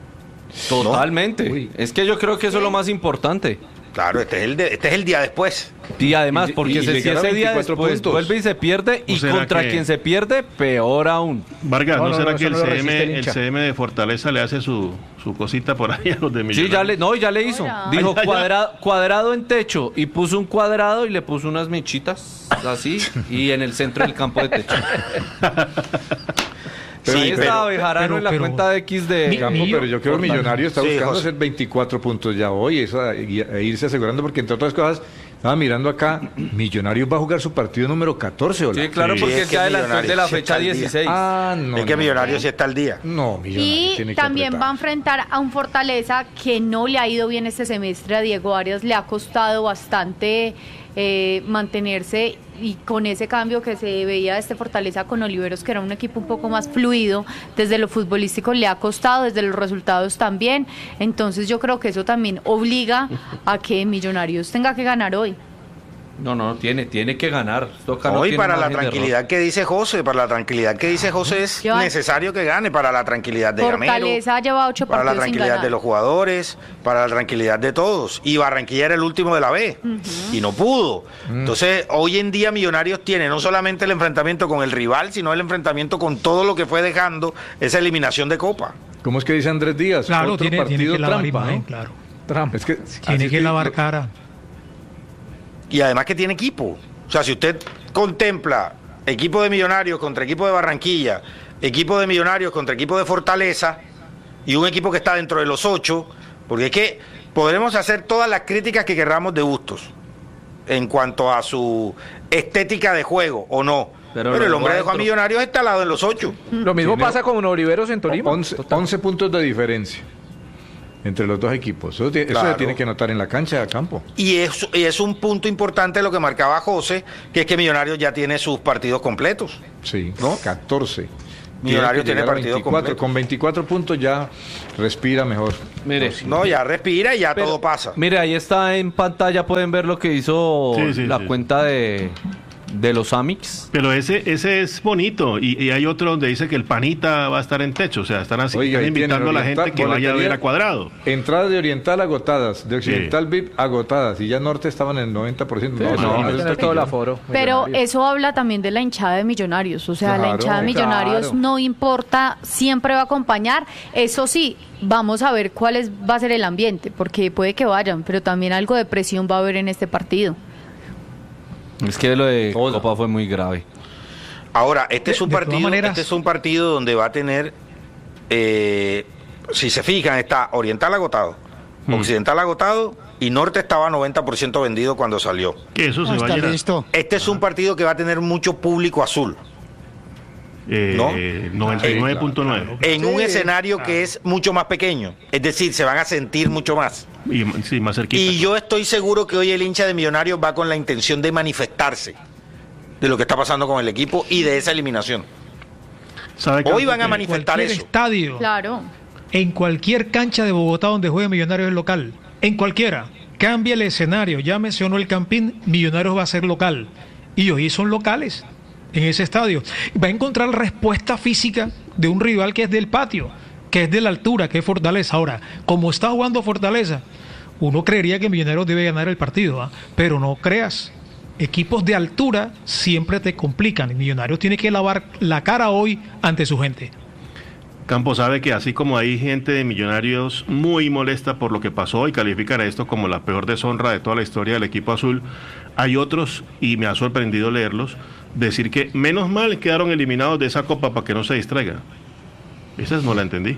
Totalmente. ¿No? Es que yo creo que eso es lo más importante. Claro, este es el, de, este es el día después. Y además, porque y, y si ese día después puntos. vuelve y se pierde, y contra que... quien se pierde, peor aún. Vargas, ¿no, no será no, que el, no C M, el, el C M de Fortaleza le hace su, su cosita por ahí a los de Millonarios? Sí, ya le, no, ya le hizo. Hola. Dijo cuadrado, cuadrado en techo, y puso un cuadrado y le puso unas mechitas, así, y en el centro del campo de techo. Pero sí, ahí estaba Bejarano en la pero, cuenta de X de mi, Campo, pero yo creo que Millonario está sí, buscando José. hacer veinticuatro puntos ya hoy, eso, y, e irse asegurando, porque entre otras cosas, estaba mirando acá, Millonarios va a jugar su partido número catorce, ¿hola? Sí, claro, sí, porque es que adelantó de la fecha dieciséis. Ah, no. Es que Millonarios sí está al día. No, Millonarios y también va a enfrentar a un Fortaleza que no le ha ido bien este semestre. A Diego Arias le ha costado bastante eh, mantenerse, y con ese cambio que se veía de este Fortaleza con Oliveros, que era un equipo un poco más fluido, desde lo futbolístico le ha costado, desde los resultados también. Entonces yo creo que eso también obliga a que Millonarios tenga que ganar hoy. No, no, tiene, tiene que ganar. Toca, no, no y para la tranquilidad que dice José, para la tranquilidad que dice José es Yo, necesario que gane, para la tranquilidad de Fortaleza Gamero, lleva ocho para la tranquilidad de los jugadores, para la tranquilidad de todos. Y Barranquilla era el último de la B, uh-huh. y no pudo. Uh-huh. Entonces, hoy en día Millonarios tiene no solamente el enfrentamiento con el rival, sino el enfrentamiento con todo lo que fue dejando esa eliminación de Copa. ¿Cómo es que dice Andrés Díaz? Claro, Otro tiene, partido tiene que lavar trampa, imagen, ¿no? claro. Trampa. Es que, tiene que lavar cara. Y además que tiene equipo. O sea, si usted contempla equipo de Millonarios contra equipo de Barranquilla, equipo de Millonarios contra equipo de Fortaleza y un equipo que está dentro de los ocho, porque es que podremos hacer todas las críticas que queramos de Bustos en cuanto a su estética de juego o no. Pero, Pero el hombre dejó a Millonarios instalado en los ocho. Lo mismo pasa con Oliveros en Tolima. once puntos de diferencia entre los dos equipos. Eso, claro. eso se tiene que notar en la cancha de campo. Y es, y es un punto importante lo que marcaba José, que es que Millonarios ya tiene sus partidos completos. Sí, ¿no? catorce. Millonarios tiene partidos completos. Con veinticuatro puntos ya respira mejor. Mire, no, ya respira y ya Pero, todo pasa. Mire, ahí está en pantalla, pueden ver lo que hizo sí, sí, la sí. cuenta de... de los Amix. Pero ese ese es bonito y, y hay otro donde dice que el panita va a estar en techo, o sea, están así, Oiga, están invitando a la gente que vaya a ver a Cuadrado. Entradas de Oriental agotadas, de Occidental sí. V I P agotadas, y ya Norte estaban en el noventa por ciento. Sí, no, no, no, todo el aforo. Pero eso habla también de la hinchada de Millonarios, o sea, claro, la hinchada de Millonarios claro. no importa, siempre va a acompañar. Eso sí, vamos a ver cuál es, va a ser el ambiente, porque puede que vayan, pero también algo de presión va a haber en este partido. Es que lo de Hola. Copa fue muy grave. Ahora, este es un de, partido, de este es un partido donde va a tener, eh, si se fijan, está Oriental agotado, hmm. Occidental agotado y Norte estaba noventa por ciento vendido cuando salió. Que eso se va a llenar. Este es un partido que va a tener mucho público azul. Eh, ¿no? noventa y nueve punto nueve. En sí, un escenario claro. que es mucho más pequeño, es decir, se van a sentir mucho más. Y, sí, más cerquita. Y yo estoy seguro que hoy el hincha de Millonarios va con la intención de manifestarse de lo que está pasando con el equipo y de esa eliminación. ¿Sabe hoy van a manifestar eso. Estadio, claro. En cualquier cancha de Bogotá donde juegue Millonarios es local, en cualquiera. Cambia el escenario, ya mencionó el Campín, Millonarios va a ser local. Y hoy son locales en ese estadio. Va a encontrar respuesta física de un rival que es del patio, que es de la altura, que es Fortaleza. Ahora, como está jugando Fortaleza, uno creería que Millonarios debe ganar el partido, ¿eh? Pero no creas. Equipos de altura siempre te complican. Y Millonarios tiene que lavar la cara hoy ante su gente. Campo sabe que así como hay gente de Millonarios muy molesta por lo que pasó y califican a esto como la peor deshonra de toda la historia del equipo azul, hay otros, y me ha sorprendido leerlos, decir que menos mal quedaron eliminados de esa copa para que no se distraiga. Esa no la entendí.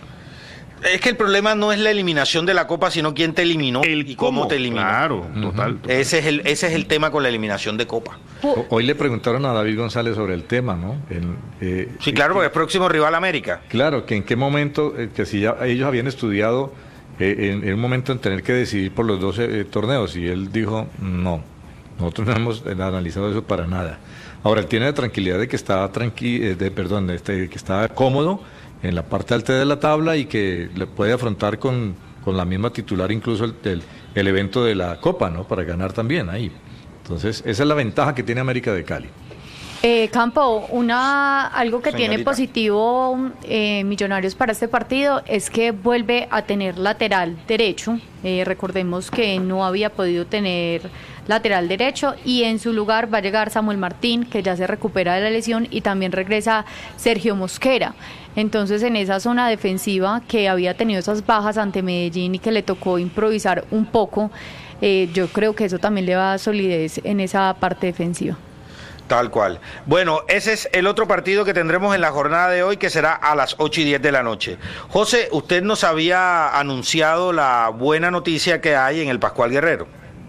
Es que el problema no es la eliminación de la copa, sino quién te eliminó el y cómo, cómo te eliminó. Claro, uh-huh. total, total. Ese es el ese es el tema con la eliminación de copa. Hoy le preguntaron a David González sobre el tema, ¿no? El, eh, sí, claro, porque es próximo rival América. Claro, que en qué momento, eh, que si ya ellos habían estudiado eh, en, en un momento en tener que decidir por los dos eh, torneos, y él dijo, no, nosotros no hemos analizado eso para nada. Ahora, él tiene la tranquilidad de que está tranqui, eh, de, perdón, este, que está cómodo en la parte alta de la tabla y que le puede afrontar con, con la misma titular incluso el, el, el evento de la Copa, ¿no? Para ganar también ahí. Entonces, esa es la ventaja que tiene América de Cali. Eh, Campo, una algo que Señorita. tiene positivo eh, Millonarios para este partido es que vuelve a tener lateral derecho. Eh, recordemos que no había podido tener lateral derecho y en su lugar va a llegar Samuel Martín, que ya se recupera de la lesión, y también regresa Sergio Mosquera. Entonces, en esa zona defensiva que había tenido esas bajas ante Medellín y que le tocó improvisar un poco, eh, yo creo que eso también le va a dar solidez en esa parte defensiva. Tal cual. Bueno, ese es el otro partido que tendremos en la jornada de hoy, que será a las ocho y diez de la noche. José, usted nos había anunciado la buena noticia que hay en el Pascual Guerrero.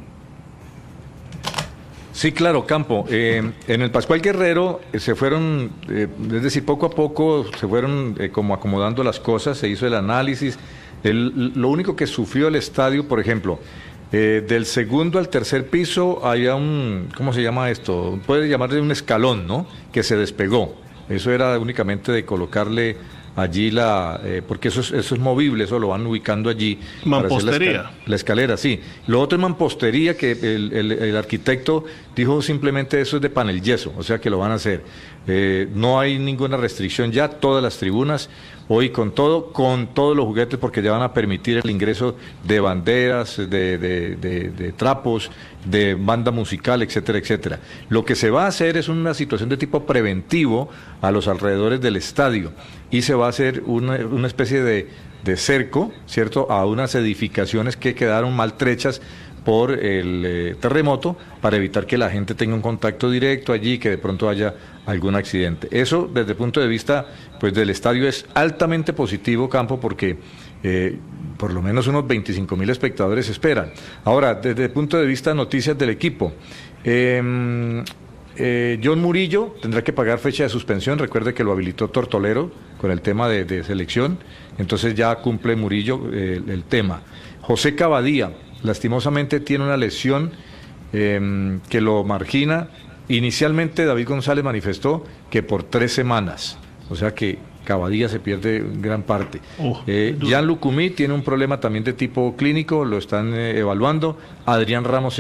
Sí, claro, Campo. Eh, en el Pascual Guerrero eh, se fueron, eh, es decir, poco a poco se fueron eh, como acomodando las cosas, se hizo el análisis. El, lo único que sufrió el estadio, por ejemplo, Eh, del segundo al tercer piso había un, ¿cómo se llama esto? Puede llamarle un escalón, ¿no? Que se despegó. Eso era únicamente de colocarle allí la, eh, porque eso es, eso es movible, eso lo van ubicando allí. Mampostería. La, escal la escalera, sí. Lo otro es mampostería, que el, el, el arquitecto dijo simplemente eso es de panel yeso, o sea que lo van a hacer. Eh, no hay ninguna restricción ya, todas las tribunas, hoy con todo, con todos los juguetes, porque ya van a permitir el ingreso de banderas, de, de, de, de trapos, de banda musical, etcétera, etcétera. Lo que se va a hacer es una situación de tipo preventivo a los alrededores del estadio y se va a hacer una, una especie de, de cerco, ¿cierto?, a unas edificaciones que quedaron maltrechas por el eh, terremoto, para evitar que la gente tenga un contacto directo allí, que de pronto haya algún accidente. Eso, desde el punto de vista pues del estadio, es altamente positivo, Campo, porque eh, por lo menos unos veinticinco mil espectadores esperan. Ahora, desde el punto de vista de noticias del equipo, eh, eh, John Murillo tendrá que pagar fecha de suspensión. Recuerde que lo habilitó Tortolero con el tema de, de selección, entonces ya cumple Murillo eh, el, el tema. José Cavadía, lastimosamente tiene una lesión eh, que lo margina. Inicialmente David González manifestó que por tres semanas, o sea que Cavadía se pierde gran parte. Uh, eh, Jan Lucumí tiene un problema también de tipo clínico, lo están eh, evaluando. Adrián Ramos